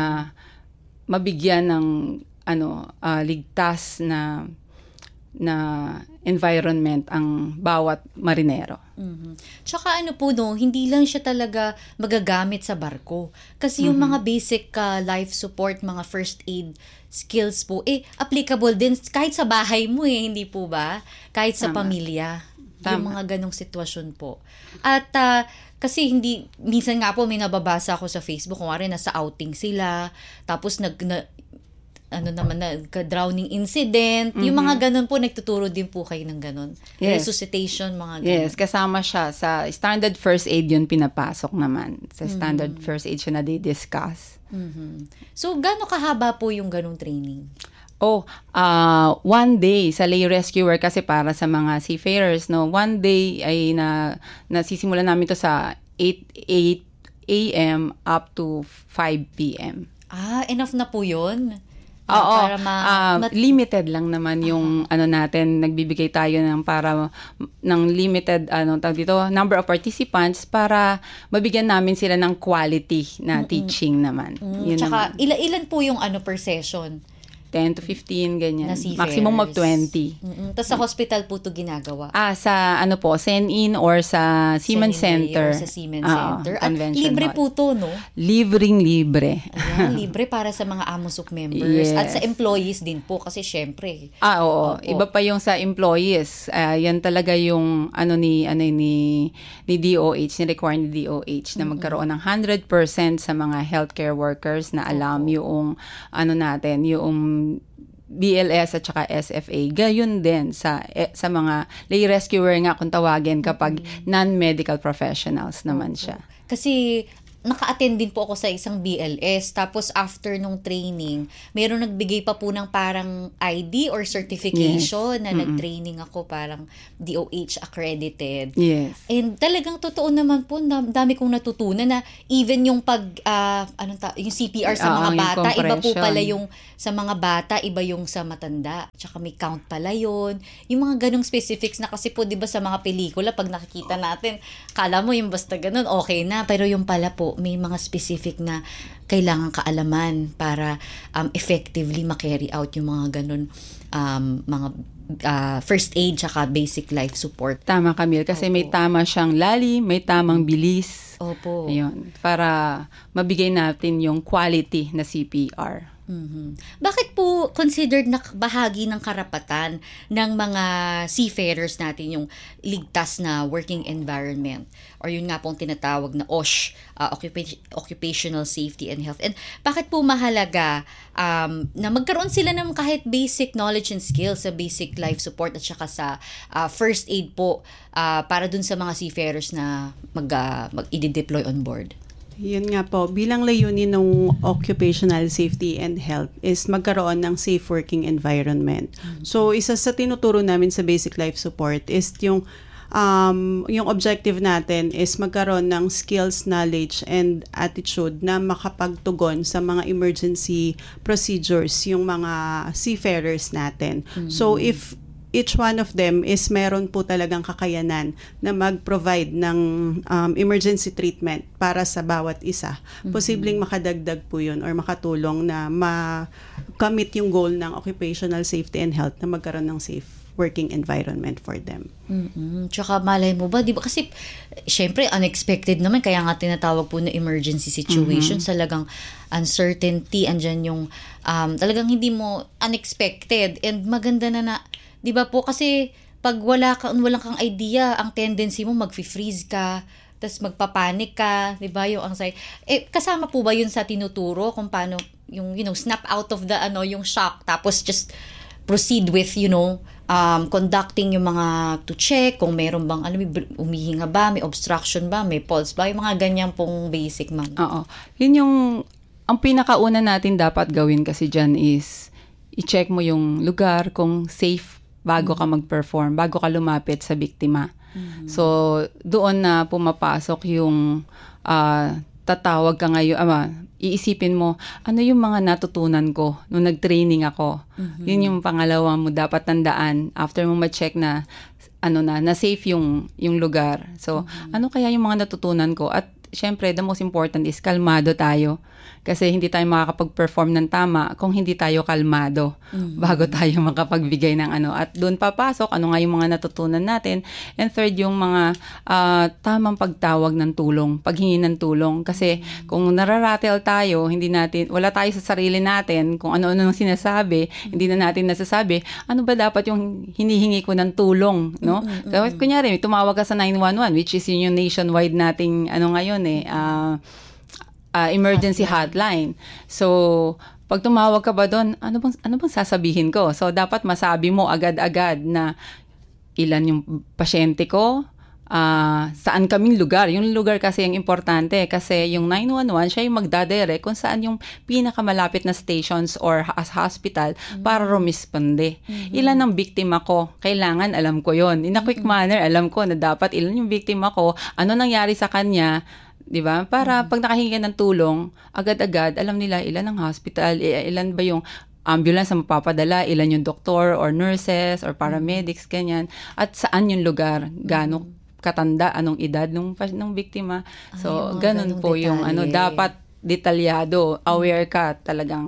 mabigyan ng ano uh, ligtas na na environment ang bawat marinero. Mm-hmm. Tsaka ano po no, hindi lang siya talaga magagamit sa barko. Kasi yung mm-hmm. mga basic uh, life support, mga first aid skills po, eh, applicable din kahit sa bahay mo eh, hindi po ba? Kahit sa Tama. Pamilya. Tama. Yung mga ganong sitwasyon po. At uh, kasi hindi, minsan nga po may nababasa ako sa Facebook, kung wari nasa outing sila, tapos nag, na, ano naman na drowning incident, mm-hmm. yung mga ganun po, nagtuturo din po kayo ng ganun. Yes. Resuscitation, mga ganun. Yes, kasama siya sa standard first aid, yun pinapasok naman. Sa standard mm-hmm. first aid siya na di-discuss. Mm-hmm. So, gano'ng kahaba po yung ganung training? Oh, uh, one day sa lay rescuer kasi para sa mga seafarers, no, one day ay na nasisimulan namin to sa eight a.m. up to five p.m. Ah, enough na po yun? Oo, para ma- uh, mat- limited lang naman yung uh-huh. ano natin, nagbibigay tayo ng para ng limited ano tawag dito, number of participants para mabigyan namin sila ng quality na mm-hmm. teaching naman. Mm-hmm. Yun Tsaka naman. Ila- ilan po yung ano per session? ten to fifteen, ganyan. Na seafarers. Maximum of twenty. Mm-mm. Tapos sa hospital po ito ginagawa? Ah, sa ano po, Sen-In or sa Siemens Center. Or sa Siemens Ah, Center. At convention libre hall. po to, no? Libreng libre. Ayan, libre para sa mga AMOSUP members. Yes. At sa employees din po kasi syempre. Ah, oo. Opo. Iba pa yung sa employees. Ah, yan talaga yung ano ni ano ni ni D O H, ni require ni D O H na magkaroon ng one hundred percent sa mga healthcare workers na alam yung ano natin, yung B L S at saka S F A. Gayon din sa eh, sa mga lay rescuer nga kung tawagin kapag non-medical professionals naman siya. Kasi naka-attend din po ako sa isang B L S. Tapos after nung training, meron nagbigay pa po ng parang I D or certification Yes. na Mm-mm. nag-training ako, parang D O H accredited. Yes. And talagang totoo naman po, dam- dami kong natutunan na even yung pag, ah, anong ta- yung C P R sa Oo, mga yung bata, iba po compression. pala yung sa mga bata, iba yung sa matanda. Tsaka may count pala yun. Yung mga ganong specifics na kasi po, di ba sa mga pelikula, pag nakikita natin, kala mo yung basta ganun, okay na. Pero yung pala po, may mga specific na kailangan kaalaman para um, effectively ma-carry out yung mga ganun um, mga uh, first aid tsaka basic life support. Tama, Camille, kasi Opo. may tama siyang lalim, may tamang bilis. Opo. Ayun, para mabigay natin yung quality na C P R. Mhm. Bakit po considered na bahagi ng karapatan ng mga seafarers natin yung ligtas na working environment or yun nga pong tinatawag na O S H, uh, Occupa- Occupational Safety and Health? And bakit po mahalaga um, na magkaroon sila ng kahit basic knowledge and skills sa basic life support at saka sa uh, first aid po uh, para dun sa mga seafarers na mag, uh, mag-i-deploy on board? Yun nga po, bilang layunin ng occupational safety and health is magkaroon ng safe working environment. Mm-hmm. So, isa sa tinuturo namin sa basic life support is yung um, yung objective natin is magkaroon ng skills, knowledge, and attitude na makapagtugon sa mga emergency procedures yung mga seafarers natin. Mm-hmm. So, if each one of them is meron po talagang kakayanan na mag-provide ng um, emergency treatment para sa bawat isa. Mm-hmm. Posibleng makadagdag po yun or makatulong na ma-commit yung goal ng occupational safety and health na magkaroon ng safe working environment for them. Mm-hmm. Tsaka malay mo ba, di ba? Kasi syempre unexpected naman, kaya nga tinatawag po na emergency situation. Mm-hmm. Talagang uncertainty, andyan yung um, talagang hindi mo unexpected and maganda na na. Di ba po? Kasi pag wala ka, walang kang idea, ang tendency mo mag-freeze ka, tapos magpapanik ka, di ba? Yung anxiety. Eh, kasama po ba yun sa tinuturo kung paano yung, you know, snap out of the, ano, yung shock, tapos just proceed with, you know, um, conducting yung mga to check, kung meron bang, ano, may umihinga ba, may obstruction ba, may pulse ba, yung mga ganyan pong basic, ma'am. Oo. Yun yung, ang pinakauna natin dapat gawin kasi dyan is, i-check mo yung lugar kung safe bago ka mag-perform, bago ka lumapit sa biktima. Mm-hmm. So, doon na pumapasok yung uh, tatawag ka ngayon, ama, iisipin mo, ano yung mga natutunan ko nung nag-training ako. Mm-hmm. Yun yung pangalawa mo dapat tandaan after mo ma-check na ano na, na safe yung, yung lugar. So, mm-hmm. ano kaya yung mga natutunan ko? At syempre, the most important is kalmado tayo. Kasi hindi tayo makakapag-perform ng tama kung hindi tayo kalmado mm-hmm. bago tayo makapagbigay ng ano. At doon papasok, ano nga yung mga natutunan natin. And third, yung mga uh, tamang pagtawag ng tulong, paghingi ng tulong. Kasi mm-hmm. kung nararatel tayo, hindi natin, wala tayo sa sarili natin, kung ano-ano nang sinasabi, mm-hmm. hindi na natin nasasabi, ano ba dapat yung hinihingi ko ng tulong, no? Mm-hmm. So, kunyari, tumawag ka sa nine one one, which is yun yung nationwide nating, ano ngayon eh, ah, uh, Uh, emergency hotline. So, pag tumawag ka ba doon, ano bang, ano bang sasabihin ko? So, dapat masabi mo agad-agad na ilan yung pasyente ko, uh, saan kaming lugar. Yung lugar kasi yung importante kasi yung nine one one, siya yung magdadire kung saan yung pinakamalapit na stations or as hospital mm-hmm. para rumisponde. Mm-hmm. Ilan ang biktima ko? Kailangan alam ko yon. In a quick mm-hmm. manner, alam ko na dapat ilan yung biktima ko, ano nangyari sa kanya, di ba? Para pag nakahingi ng tulong, agad-agad, alam nila ilan ang hospital, ilan ba yung ambulance na mapapadala, ilan yung doktor or nurses or paramedics, ganyan. At saan yung lugar, gaano katanda, anong edad ng, ng biktima. So, ay, ganun po detalye. Yung ano, dapat detalyado, aware ka talagang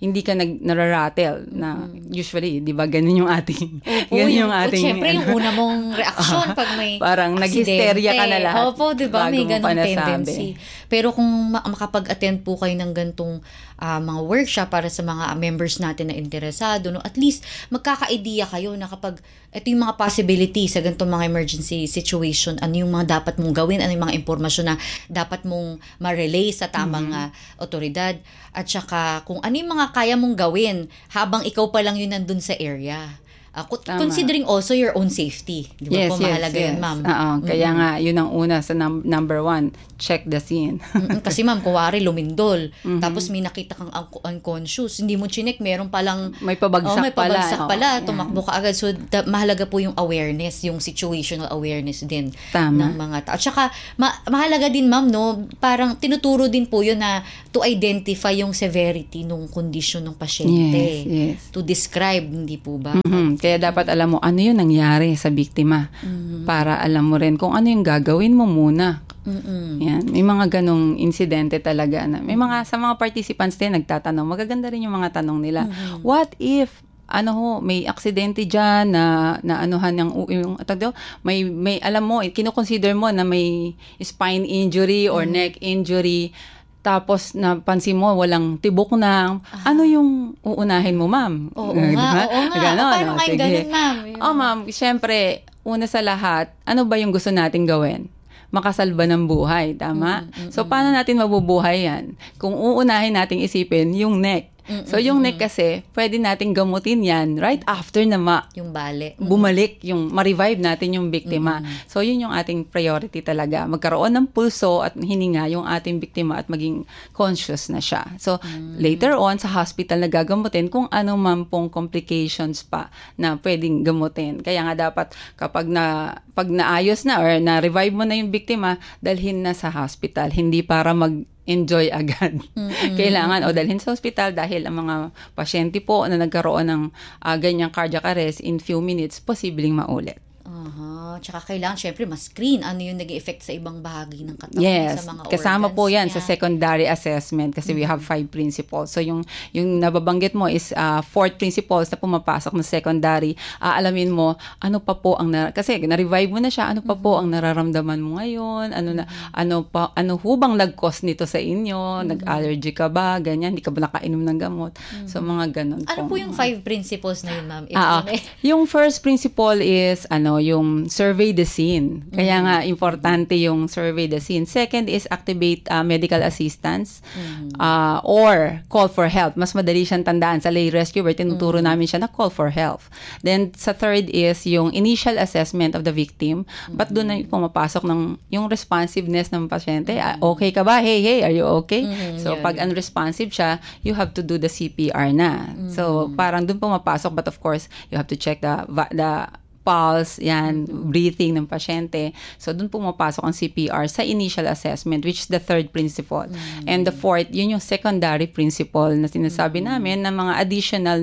hindi ka nag nararattle na usually, 'di ba, ganun yung ating Opo, ganun yung, yung ating siyempre, yung ano. una mong reaksyon pag may Parang nag-hysteria ka na lahat. Opo, di ba? bago May mo ganong pa nasabi. tendency. Pero kung ma- makapag-attend po kayo ng gantong ah, mga workshop para sa mga members natin na interesado, no, at least magkaka-idea kayo na kapag ito yung mga possibilities sa gantong mga emergency situation, ano yung mga dapat mong gawin, ano yung mga impormasyon na dapat mong ma-relay sa tamang ah, otoridad, at saka kung ano yung mga kaya mong gawin habang ikaw pa lang yun nandun sa area. Uh, Tama. considering also your own safety. Di ba Yes, po, yes, mahalaga yes. yun, ma'am. Oo, kaya nga, yun ang una sa num- number one, check the scene. Mm-mm, kasi ma'am, kuwari lumindol, tapos may nakita kang un- unconscious, hindi mo chinek, meron palang May pabagsak oh, may pabagsak pala. pala, Oo, tumakbo ka agad. So, da- mahalaga po yung awareness, yung situational awareness din Tama. ng mga tao. At saka, ma- mahalaga din ma'am, no, parang tinuturo din po yun na to identify yung severity ng condition ng pasyente. Yes, yes. To describe, hindi po ba? Mhm. Kaya dapat alam mo ano yung nangyari sa biktima para alam mo rin kung ano yung gagawin mo muna. Mm-mm. Yan, may mga ganong insidente talaga na may mga sa mga participants din nagtatanong. Magaganda rin yung mga tanong nila. What if ano ho, may aksidente diyan na na anuhan ng yung atag may may alam mo, kino-consider mo na may spine injury or neck injury. Tapos napansin mo walang tibok na, ah. ano yung uunahin mo, ma'am? Oo nga, Diba? oo nga. Ganon, Paano oh, kayo sige. ganun, ma'am? Oh, ma'am, syempre, una sa lahat, ano ba yung gusto nating gawin? Makasalba ng buhay, tama? Mm, mm, so, paano natin mabubuhay yan? Kung uunahin nating isipin, yung neck. Mm, So, yung neck kasi, pwede nating gamutin yan right after na ma Yung bale. bumalik, yung ma-revive natin yung biktima. So, yun yung ating priority talaga. Magkaroon ng pulso at hininga yung ating biktima at maging conscious na siya. So, later on, sa hospital na gagamutin kung ano man pong complications pa na pwedeng gamutin. Kaya nga dapat kapag na, pag naayos na or na-revive mo na yung biktima, dalhin na sa hospital. Hindi para mag enjoy agad. Mm-hmm. Kailangan o dalhin sa hospital dahil ang mga pasyente po na nagkaroon ng uh, ganyang cardiac arrest in few minutes, posibleng maulit. Aha. Tsaka kailangan, syempre, mas-screen. Ano yung nag-effect sa ibang bahagi ng katawan, Yes. sa mga Kasama organs po yan niya. sa secondary assessment kasi mm-hmm. we have five principles. So, yung, yung nababanggit mo is uh, fourth principles na pumapasok na secondary. Aalamin mo, ano pa po ang, na, kasi na-revive mo na siya, ano pa mm-hmm. po ang nararamdaman mo ngayon, ano na, mm-hmm. ano pa, ano hubang nag-cause nito sa inyo, mm-hmm. nag-allergy ka ba, ganyan, hindi ka ba nakainom ng gamot. Mm-hmm. So, mga ganun Ano po yung five principles na yun, ma'am? If Ah, may- yung first principle is ano, yung survey the scene. Kaya Mm-hmm. nga importante yung survey the scene. Second is activate uh, medical assistance Mm-hmm. uh, or call for help. Mas madali siyang tandaan sa lay rescuer, tinuturo Mm-hmm. namin siya na call for help. Then sa third is yung initial assessment of the victim. But doon na pumapasok ng yung responsiveness ng pasyente. Ah, okay ka ba? Hey, hey, are you okay? Mm-hmm. So Yeah, pag yeah. unresponsive siya, you have to do the C P R na. So parang doon pumapasok, but of course, you have to check the va- the pulse, yan, breathing ng pasyente. So, dun pumapasok ang C P R sa initial assessment, which is the third principle. Mm-hmm. And the fourth, yun yung secondary principle na sinasabi mm-hmm. namin na mga additional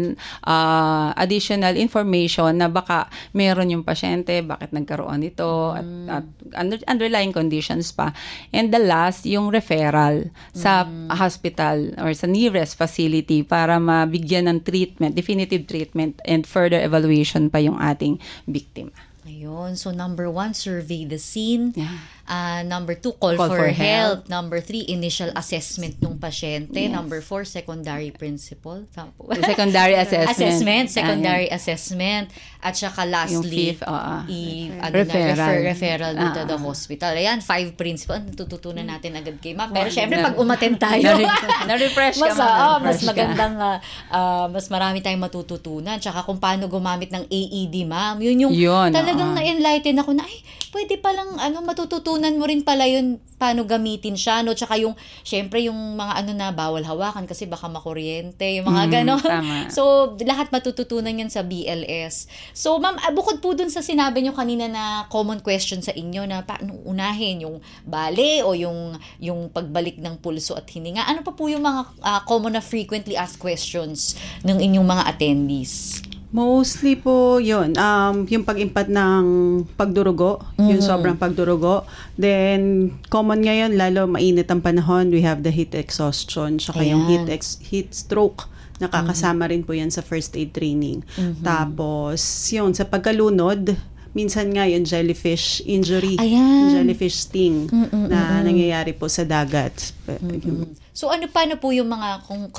uh, additional information na baka meron yung pasyente, bakit nagkaroon nito, mm-hmm. at, at under, underlying conditions pa. And the last, yung referral sa mm-hmm. hospital or sa nearest facility para mabigyan ng treatment, definitive treatment, and further evaluation pa yung ating biktima. Ayun. So, number one, survey the scene. Yeah. Uh, number two, call, Call for, for help. help. Number three, initial assessment ng pasyente. Yes. Number four, secondary principle. Tama po. Secondary assessment. assessment. Secondary Ah, assessment. At saka Yung lastly, fifth, oo. i, ano Referral. na, refer, referral Ah, to the ah. hospital. Ayan, five principles. Ano tututunan natin agad kay ma'am? Pero syempre, pag umattend tayo, Na- na-refresh ka, mas, ma'am, ah, na-refresh mas ka. magandang, ah, ah, mas marami tayong matututunan. Tsaka kung paano gumamit ng A E D, ma'am. Yun yung Yun, talagang oo. na-enlighten ako na, ay, pwede palang, ano, matututunan mo rin pala yun, paano gamitin siya, no? Tsaka yung, syempre, yung mga ano na, bawal hawakan kasi baka makuryente, yung mga Mm, ganon. tama. So, lahat matututunan yan sa B L S. So, ma'am, ah, bukod po dun sa sinabi nyo kanina na common question sa inyo na paano unahin yung bale o yung, yung pagbalik ng pulso at hininga, ano pa po yung mga ah, common na frequently asked questions ng inyong mga attendees? Mostly po yun, um, yung pag-impat ng pagdurugo, yung sobrang pagdurugo. Then, common ngayon, lalo mainit ang panahon, we have the heat exhaustion, saka yung Ayan. heat, ex- heat stroke Nakakasama rin po yan sa first aid training. Mhm. Tapos, yun, sa pagkalunod, minsan nga yung jellyfish injury, Ayan. jellyfish sting Mm-mm, na mm-mm. nangyayari po sa dagat. Yung- So ano paano po yung mga kung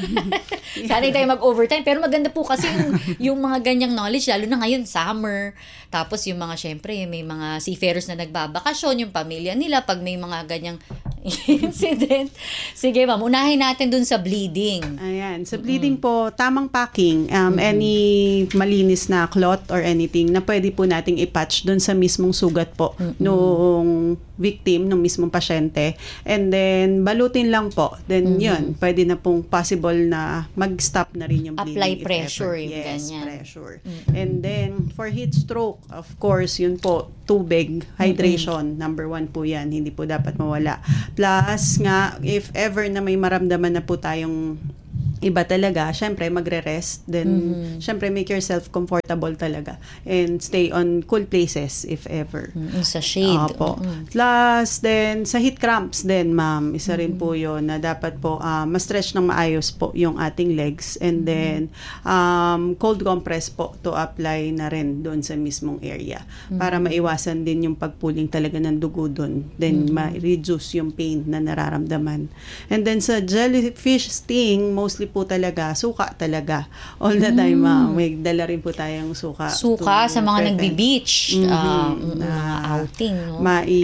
sana tayo mag-overtime pero maganda po kasi yung, yung mga ganyang knowledge lalo na ngayon summer tapos yung mga syempre may mga seafarers na nagbabakasyon yung pamilya nila pag may mga ganyang incident. Sige ma'am, unahin natin dun sa bleeding. Ayan. Sa bleeding po, tamang packing. Um, Any malinis na cloth or anything na pwede po nating ipatch doon sa mismong sugat po nung victim, nung mismong pasyente. And then, balutin lang po. Then, yun, pwede na pong possible na mag-stop na rin yung bleeding. Apply if pressure, ever. yung Yes, ganyan. pressure. And then, for heat stroke, of course, yun po, tubig, hydration, number one po yan. Hindi po dapat mawala. Plus nga, if ever na may maramdaman na po tayong iba talaga, syempre magre-rest. Then, Mhm. syempre make yourself comfortable talaga. And stay on cool places if ever. Mm, sa shade. Opo. Mm. Plus, then, sa heat cramps din, ma'am, isa rin po yun na dapat po uh, ma-stretch ng maayos po yung ating legs. And then, um, cold compress po to apply na rin doon sa mismong area para maiwasan din yung pagpuling talaga ng dugo doon. Then, ma-reduce yung pain na nararamdaman. And then, sa jellyfish sting, mostly po talaga, suka talaga. All the time, ma'am. May dala rin po tayong suka. Suka to sa mga prevent. nagbi-beach, Mhm. ah, mm, Na mga outing, no?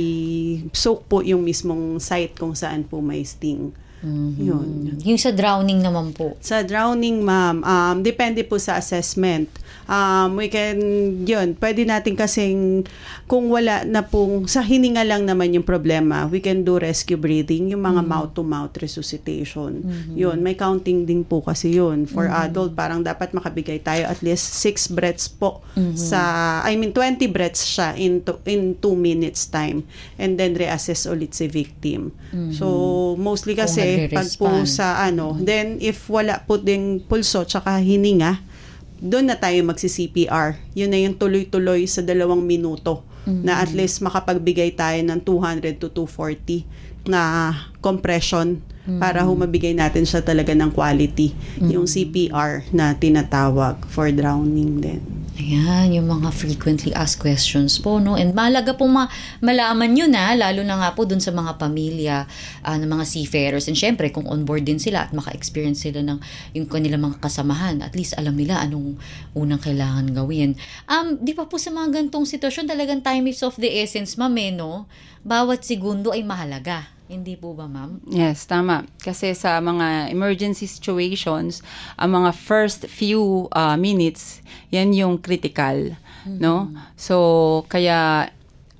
mai-soak po yung mismong site kung saan po may sting. Mhm. Yun. Yung sa drowning naman po. Sa drowning, ma'am, um, depende po sa assessment. Um, we can, yun, pwede natin kasing, kung wala na pong, sa hininga lang naman yung problema, we can do rescue breathing, yung mga mouth-to-mouth resuscitation. Yun, may counting din po kasi yun. For adult, parang dapat makabigay tayo at least six breaths po sa, I mean, twenty breaths siya in, to, in two minutes time. And then reassess ulit si victim. So, mostly Kung kasi, pag po nagre-respond. sa ano, then if wala po ding pulso tsaka hininga, doon na tayo magsi-C P R. Yun na yung tuloy-tuloy sa dalawang minuto na at least makapagbigay tayo ng two hundred to two forty na compression para humabigay natin siya talaga ng quality. Yung C P R na tinatawag for drowning din. Ayan, yung mga frequently asked questions po, no? And mahalaga pong ma- malaman yun, ha? Lalo na nga po dun sa mga pamilya ah, ng mga seafarers. And syempre, kung on board din sila at maka-experience sila ng yung kanilang mga kasamahan, at least alam nila anong unang kailangan gawin. Um, di ba po sa mga gantong sitwasyon, talagang time is of the essence, ma'am, eh, no? Bawat segundo ay mahalaga. Hindi po ba, ma'am? Yes, tama. Kasi sa mga emergency situations, ang mga first few uh, minutes, yan yung critical, no? So, kaya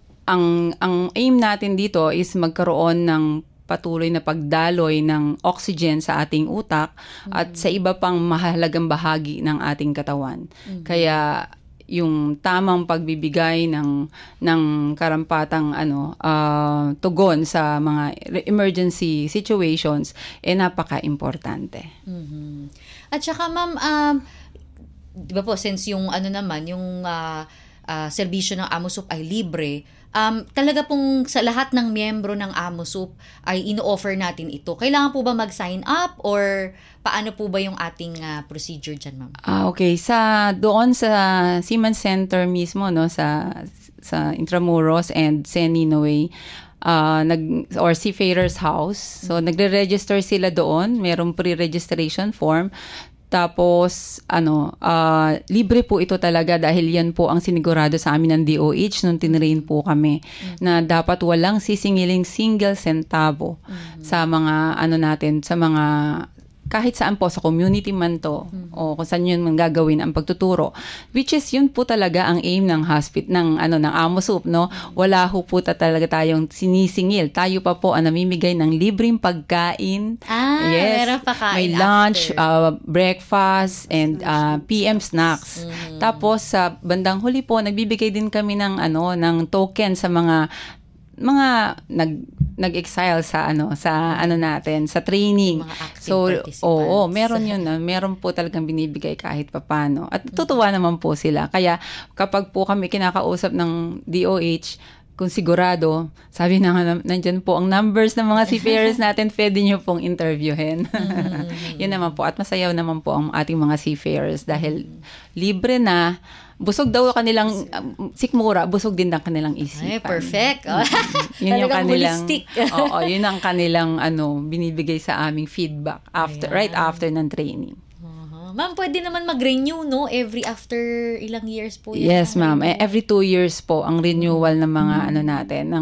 ang ang aim natin dito is magkaroon ng patuloy na pagdaloy ng oxygen sa ating utak at sa iba pang mahalagang bahagi ng ating katawan. Kaya yung tamang pagbibigay ng ng karampatang ano uh, tugon sa mga emergency situations eh napaka-importante. Mhm. At saka ma'am, um, di ba po, since yung ano naman, yung uh, uh, serbisyo ng AMOSUP ay libre, um, talaga pong sa lahat ng miyembro ng AMOSUP ay ino-offer natin ito. Kailangan po ba mag-sign up or paano po ba yung ating uh, procedure dyan, ma'am? Ah, okay. Sa doon sa Seaman Center mismo, no, sa sa Intramuros and San Ninoy, uh, nag or Seafarers House. So nagre-register sila doon, merong pre-registration form. Tapos, ano, uh, libre po ito talaga dahil yan po ang sinigurado sa amin ng D O H nung tinrain po kami mm-hmm. na dapat walang sisingiling single centavo mm-hmm. sa mga, ano natin, sa mga kahit saan po, sa community man to, mm-hmm. o kung saan yun man gagawin ang pagtuturo. Which is, yun po talaga ang aim ng hospital, ng, ano, ng AMOSUP, no? Wala ho po ta talaga tayong sinisingil. Tayo pa po ang namimigay ng libreng pagkain. Ah, yes, meron pa kain may lunch, after. uh, breakfast, and uh, P M snacks. Mm-hmm. Tapos, sa bandang huli po, nagbibigay din kami ng, ano, ng token sa mga mga nag nag-exile sa ano sa ano natin sa training. So oo, meron yun na meron po talagang binibigay kahit papaano. At tutuwa naman po sila. Kaya kapag po kami kinakausap ng D O H, kung sigurado, sabi na nga, nandyan po ang numbers ng mga seafarers natin, pwede nyo pong interviewin. Mm-hmm. Yun naman po. At masayaw naman po ang ating mga seafarers dahil libre na, busog daw kanilang, um, sikmura, busog din ang kanilang isipan. Ay, perfect. Mm-hmm. Yun yung kanilang, holistic. oo, yun ang kanilang ano, binibigay sa aming feedback after, right after ng training. Uh-huh. Ma'am, pwede naman mag-renew, no? Every after ilang years po yan? Yes, ma'am. Eh, every two years po ang renewal ng mga mm-hmm. ano natin, ng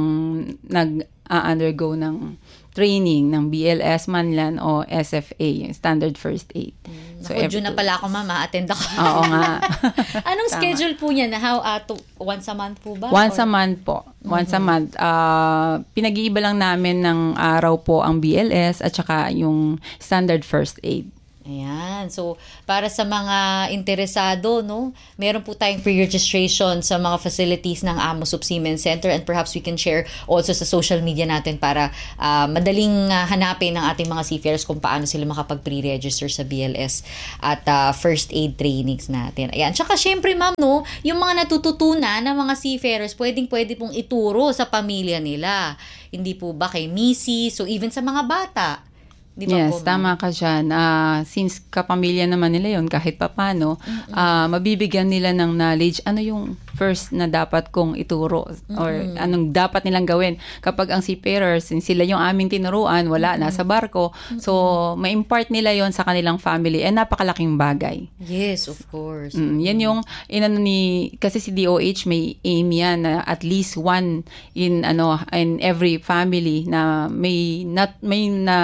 nag-undergo ng training ng B L S Manlan o S F A, yung Standard First Aid. Mm. So, Naku, na pala ako, mama. Attend ako. Oo nga. Anong schedule po niya? Na how, uh, to, once a month po ba? Once or? a month po. Once Mm-hmm. a month. Uh, pinag-iiba lang namin ng araw po ang B L S at saka yung Standard First Aid. Ayan. So, para sa mga interesado, no, meron po tayong pre-registration sa mga facilities ng AMOSUP Seamen's Center, and perhaps we can share also sa social media natin para uh, madaling uh, hanapin ng ating mga seafarers kung paano sila makapag-pre-register sa B L S at uh, first aid trainings natin. Ayan. Tsaka syempre, ma'am, no, yung mga natututunan ng mga seafarers, pwedeng-pwede pong ituro sa pamilya nila. Hindi po ba kay Missy? So, even sa mga bata. Di ba yes, po, tama ka dyan. Uh, since kapamilya naman nila yon kahit papano, mm-hmm. uh, mabibigyan nila ng knowledge ano yung first na dapat kong ituro mm-hmm. or anong dapat nilang gawin. Kapag ang seafarers, sila yung aming tinuruan, wala, mm-hmm. nasa barko. Mm-hmm. So, ma-impart nila yon sa kanilang family. Eh, napakalaking bagay. Yes, of course. Mm, yan yung, inano ni, kasi si D O H may aim yan na at least one in, ano, in every family na may, not, may na,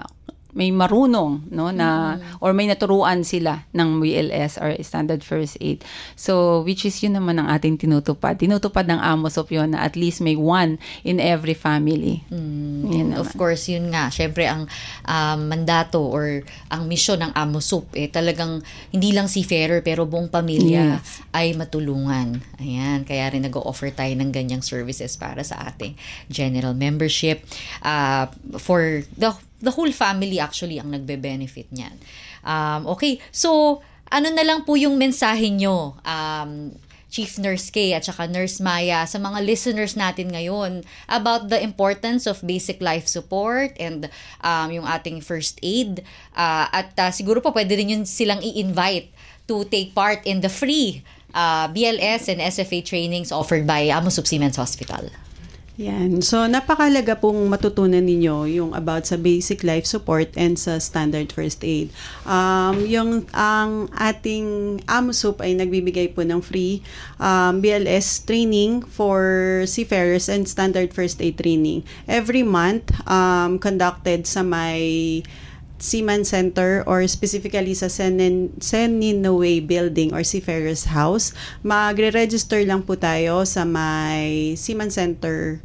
may marunong, no, na mm-hmm. or may naturuan sila ng B L S or Standard First Aid. So, which is yun naman ang ating tinutupad. Tinutupad ng AMOSUP yun na at least may one in every family. Mm, of course, yun nga. Syempre, ang um, mandato or ang misyon ng AMOSUP, eh, talagang hindi lang seafarer pero buong pamilya yes. ay matulungan. Ayan, kaya rin nag-o-offer tayo ng ganyang services para sa ating general membership uh, for the the whole family actually ang nagbe-benefit niyan. Um, okay, so ano na lang po yung mensahe nyo, um, Chief Nurse Kay at saka Nurse Maya, sa mga listeners natin ngayon about the importance of basic life support and um, yung ating first aid. Uh, at uh, siguro po pwede rin yun silang i-invite to take part in the free uh, B L S and S F A trainings offered by AMOSUP Seamen's Hospital. Yan. So, napakalaga pong matutunan ninyo yung about sa basic life support and sa standard first aid. Um, yung ang ating AMOSUP ay nagbibigay po ng free um, B L S training for seafarers and standard first aid training every month um, conducted sa may Seaman Center or specifically sa Senin, Seninaway Building or Seafarers House. Magre-register lang po tayo sa may Seaman Center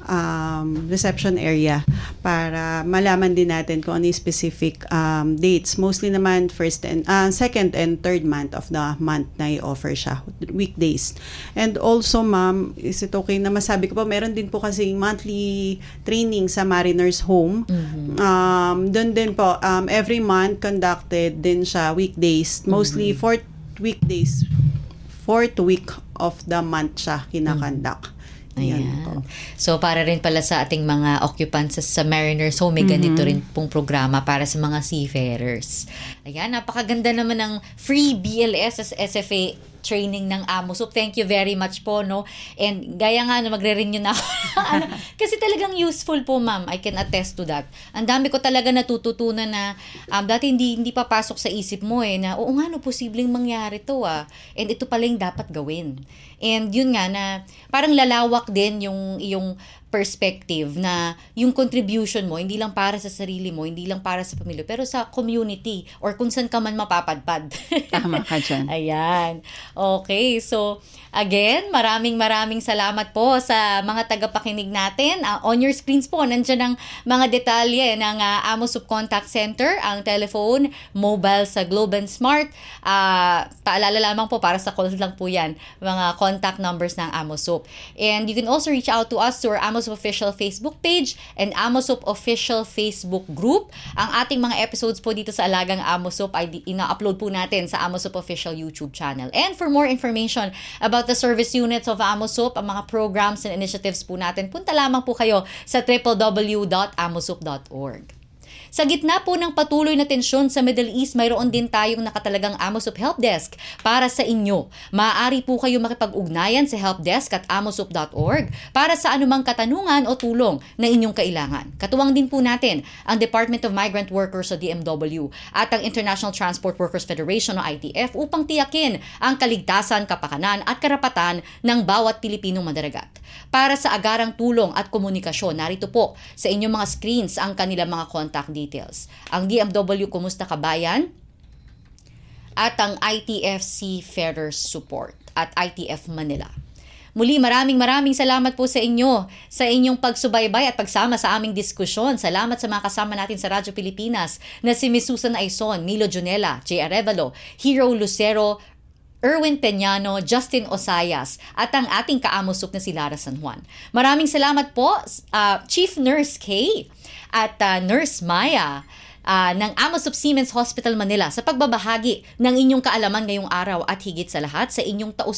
um, reception area para malaman din natin kung ano yung specific um, dates. Mostly naman first and uh, second and third month of the month na i-offer siya, weekdays. And also, ma'am, is it okay na masabi ko po, meron din po kasing monthly training sa Mariners Home. Mm-hmm. Um, doon din po, um, every month conducted din siya weekdays. Mostly mm-hmm. fourth weekdays. Fourth week of the month siya kinakandak. Mm-hmm. Ayan. So, para rin pala sa ating mga occupants sa Mariners Home, may ganito mm-hmm. rin pong programa para sa mga seafarers. Ayan, napakaganda naman ng free B L S S F A training ng AMOSUP. Thank you very much po, no? And gaya nga na magre-renew na ako. ano, kasi talagang useful po, ma'am. I can attest to that. Ang dami ko talaga natututunan na um, dati hindi hindi papasok sa isip mo eh na oo nga no, posibleng mangyari to ah. And ito pala yung dapat gawin. And yun nga na parang lalawak din yung yung perspective na yung contribution mo hindi lang para sa sarili mo, hindi lang para sa pamilya, pero sa community or kung saan ka man mapapadpad. Tama ka dyan. Ayan. Okay, so again, maraming maraming salamat po sa mga tagapakinig natin. Uh, on your screens po, nandiyan ang mga detalye ng uh, AMOSUP Contact Center, ang telephone, mobile sa Globe and Smart. Uh, paalala lamang po, para sa calls lang po yan, mga contact numbers ng AMOSUP. And you can also reach out to us to our AMOSUP AMOSUP Official Facebook page and AMOSUP Official Facebook group. Ang ating mga episodes po dito sa Alagang AMOSUP ay ina-upload po natin sa AMOSUP Official YouTube channel. And for more information about the service units of AMOSUP, ang mga programs and initiatives po natin, punta lamang po kayo sa w w w dot amosup dot org. Sa gitna po ng patuloy na tensyon sa Middle East, mayroon din tayong nakatalagang AMOSUP Help Desk para sa inyo. Maaari po kayo makipag-ugnayan sa helpdesk at amosup dot org para sa anumang katanungan o tulong na inyong kailangan. Katuwang din po natin ang Department of Migrant Workers o D M W at ang International Transport Workers Federation o I T F upang tiyakin ang kaligtasan, kapakanan at karapatan ng bawat Pilipinong madaragat. Para sa agarang tulong at komunikasyon, narito po sa inyong mga screens ang kanilang mga contact details. Ang D M W Kumusta Kabayan at ang I T F C Fairer Support at I T F Manila. Muli, maraming maraming salamat po sa inyo sa inyong pagsubaybay at pagsama sa aming diskusyon. Salamat sa mga kasama natin sa Radyo Pilipinas na si Miss Susan Aizon, Milo Junela, J. Arevalo, Hero Lucero, Erwin Peñano, Justin Osayas, at ang ating ka-AMOSUP na si Lara San Juan. Maraming salamat po, uh, Chief Nurse Kay at uh, Nurse Maya uh, ng AMOSUP Siemens Hospital Manila sa pagbabahagi ng inyong kaalaman ngayong araw at higit sa lahat sa inyong taus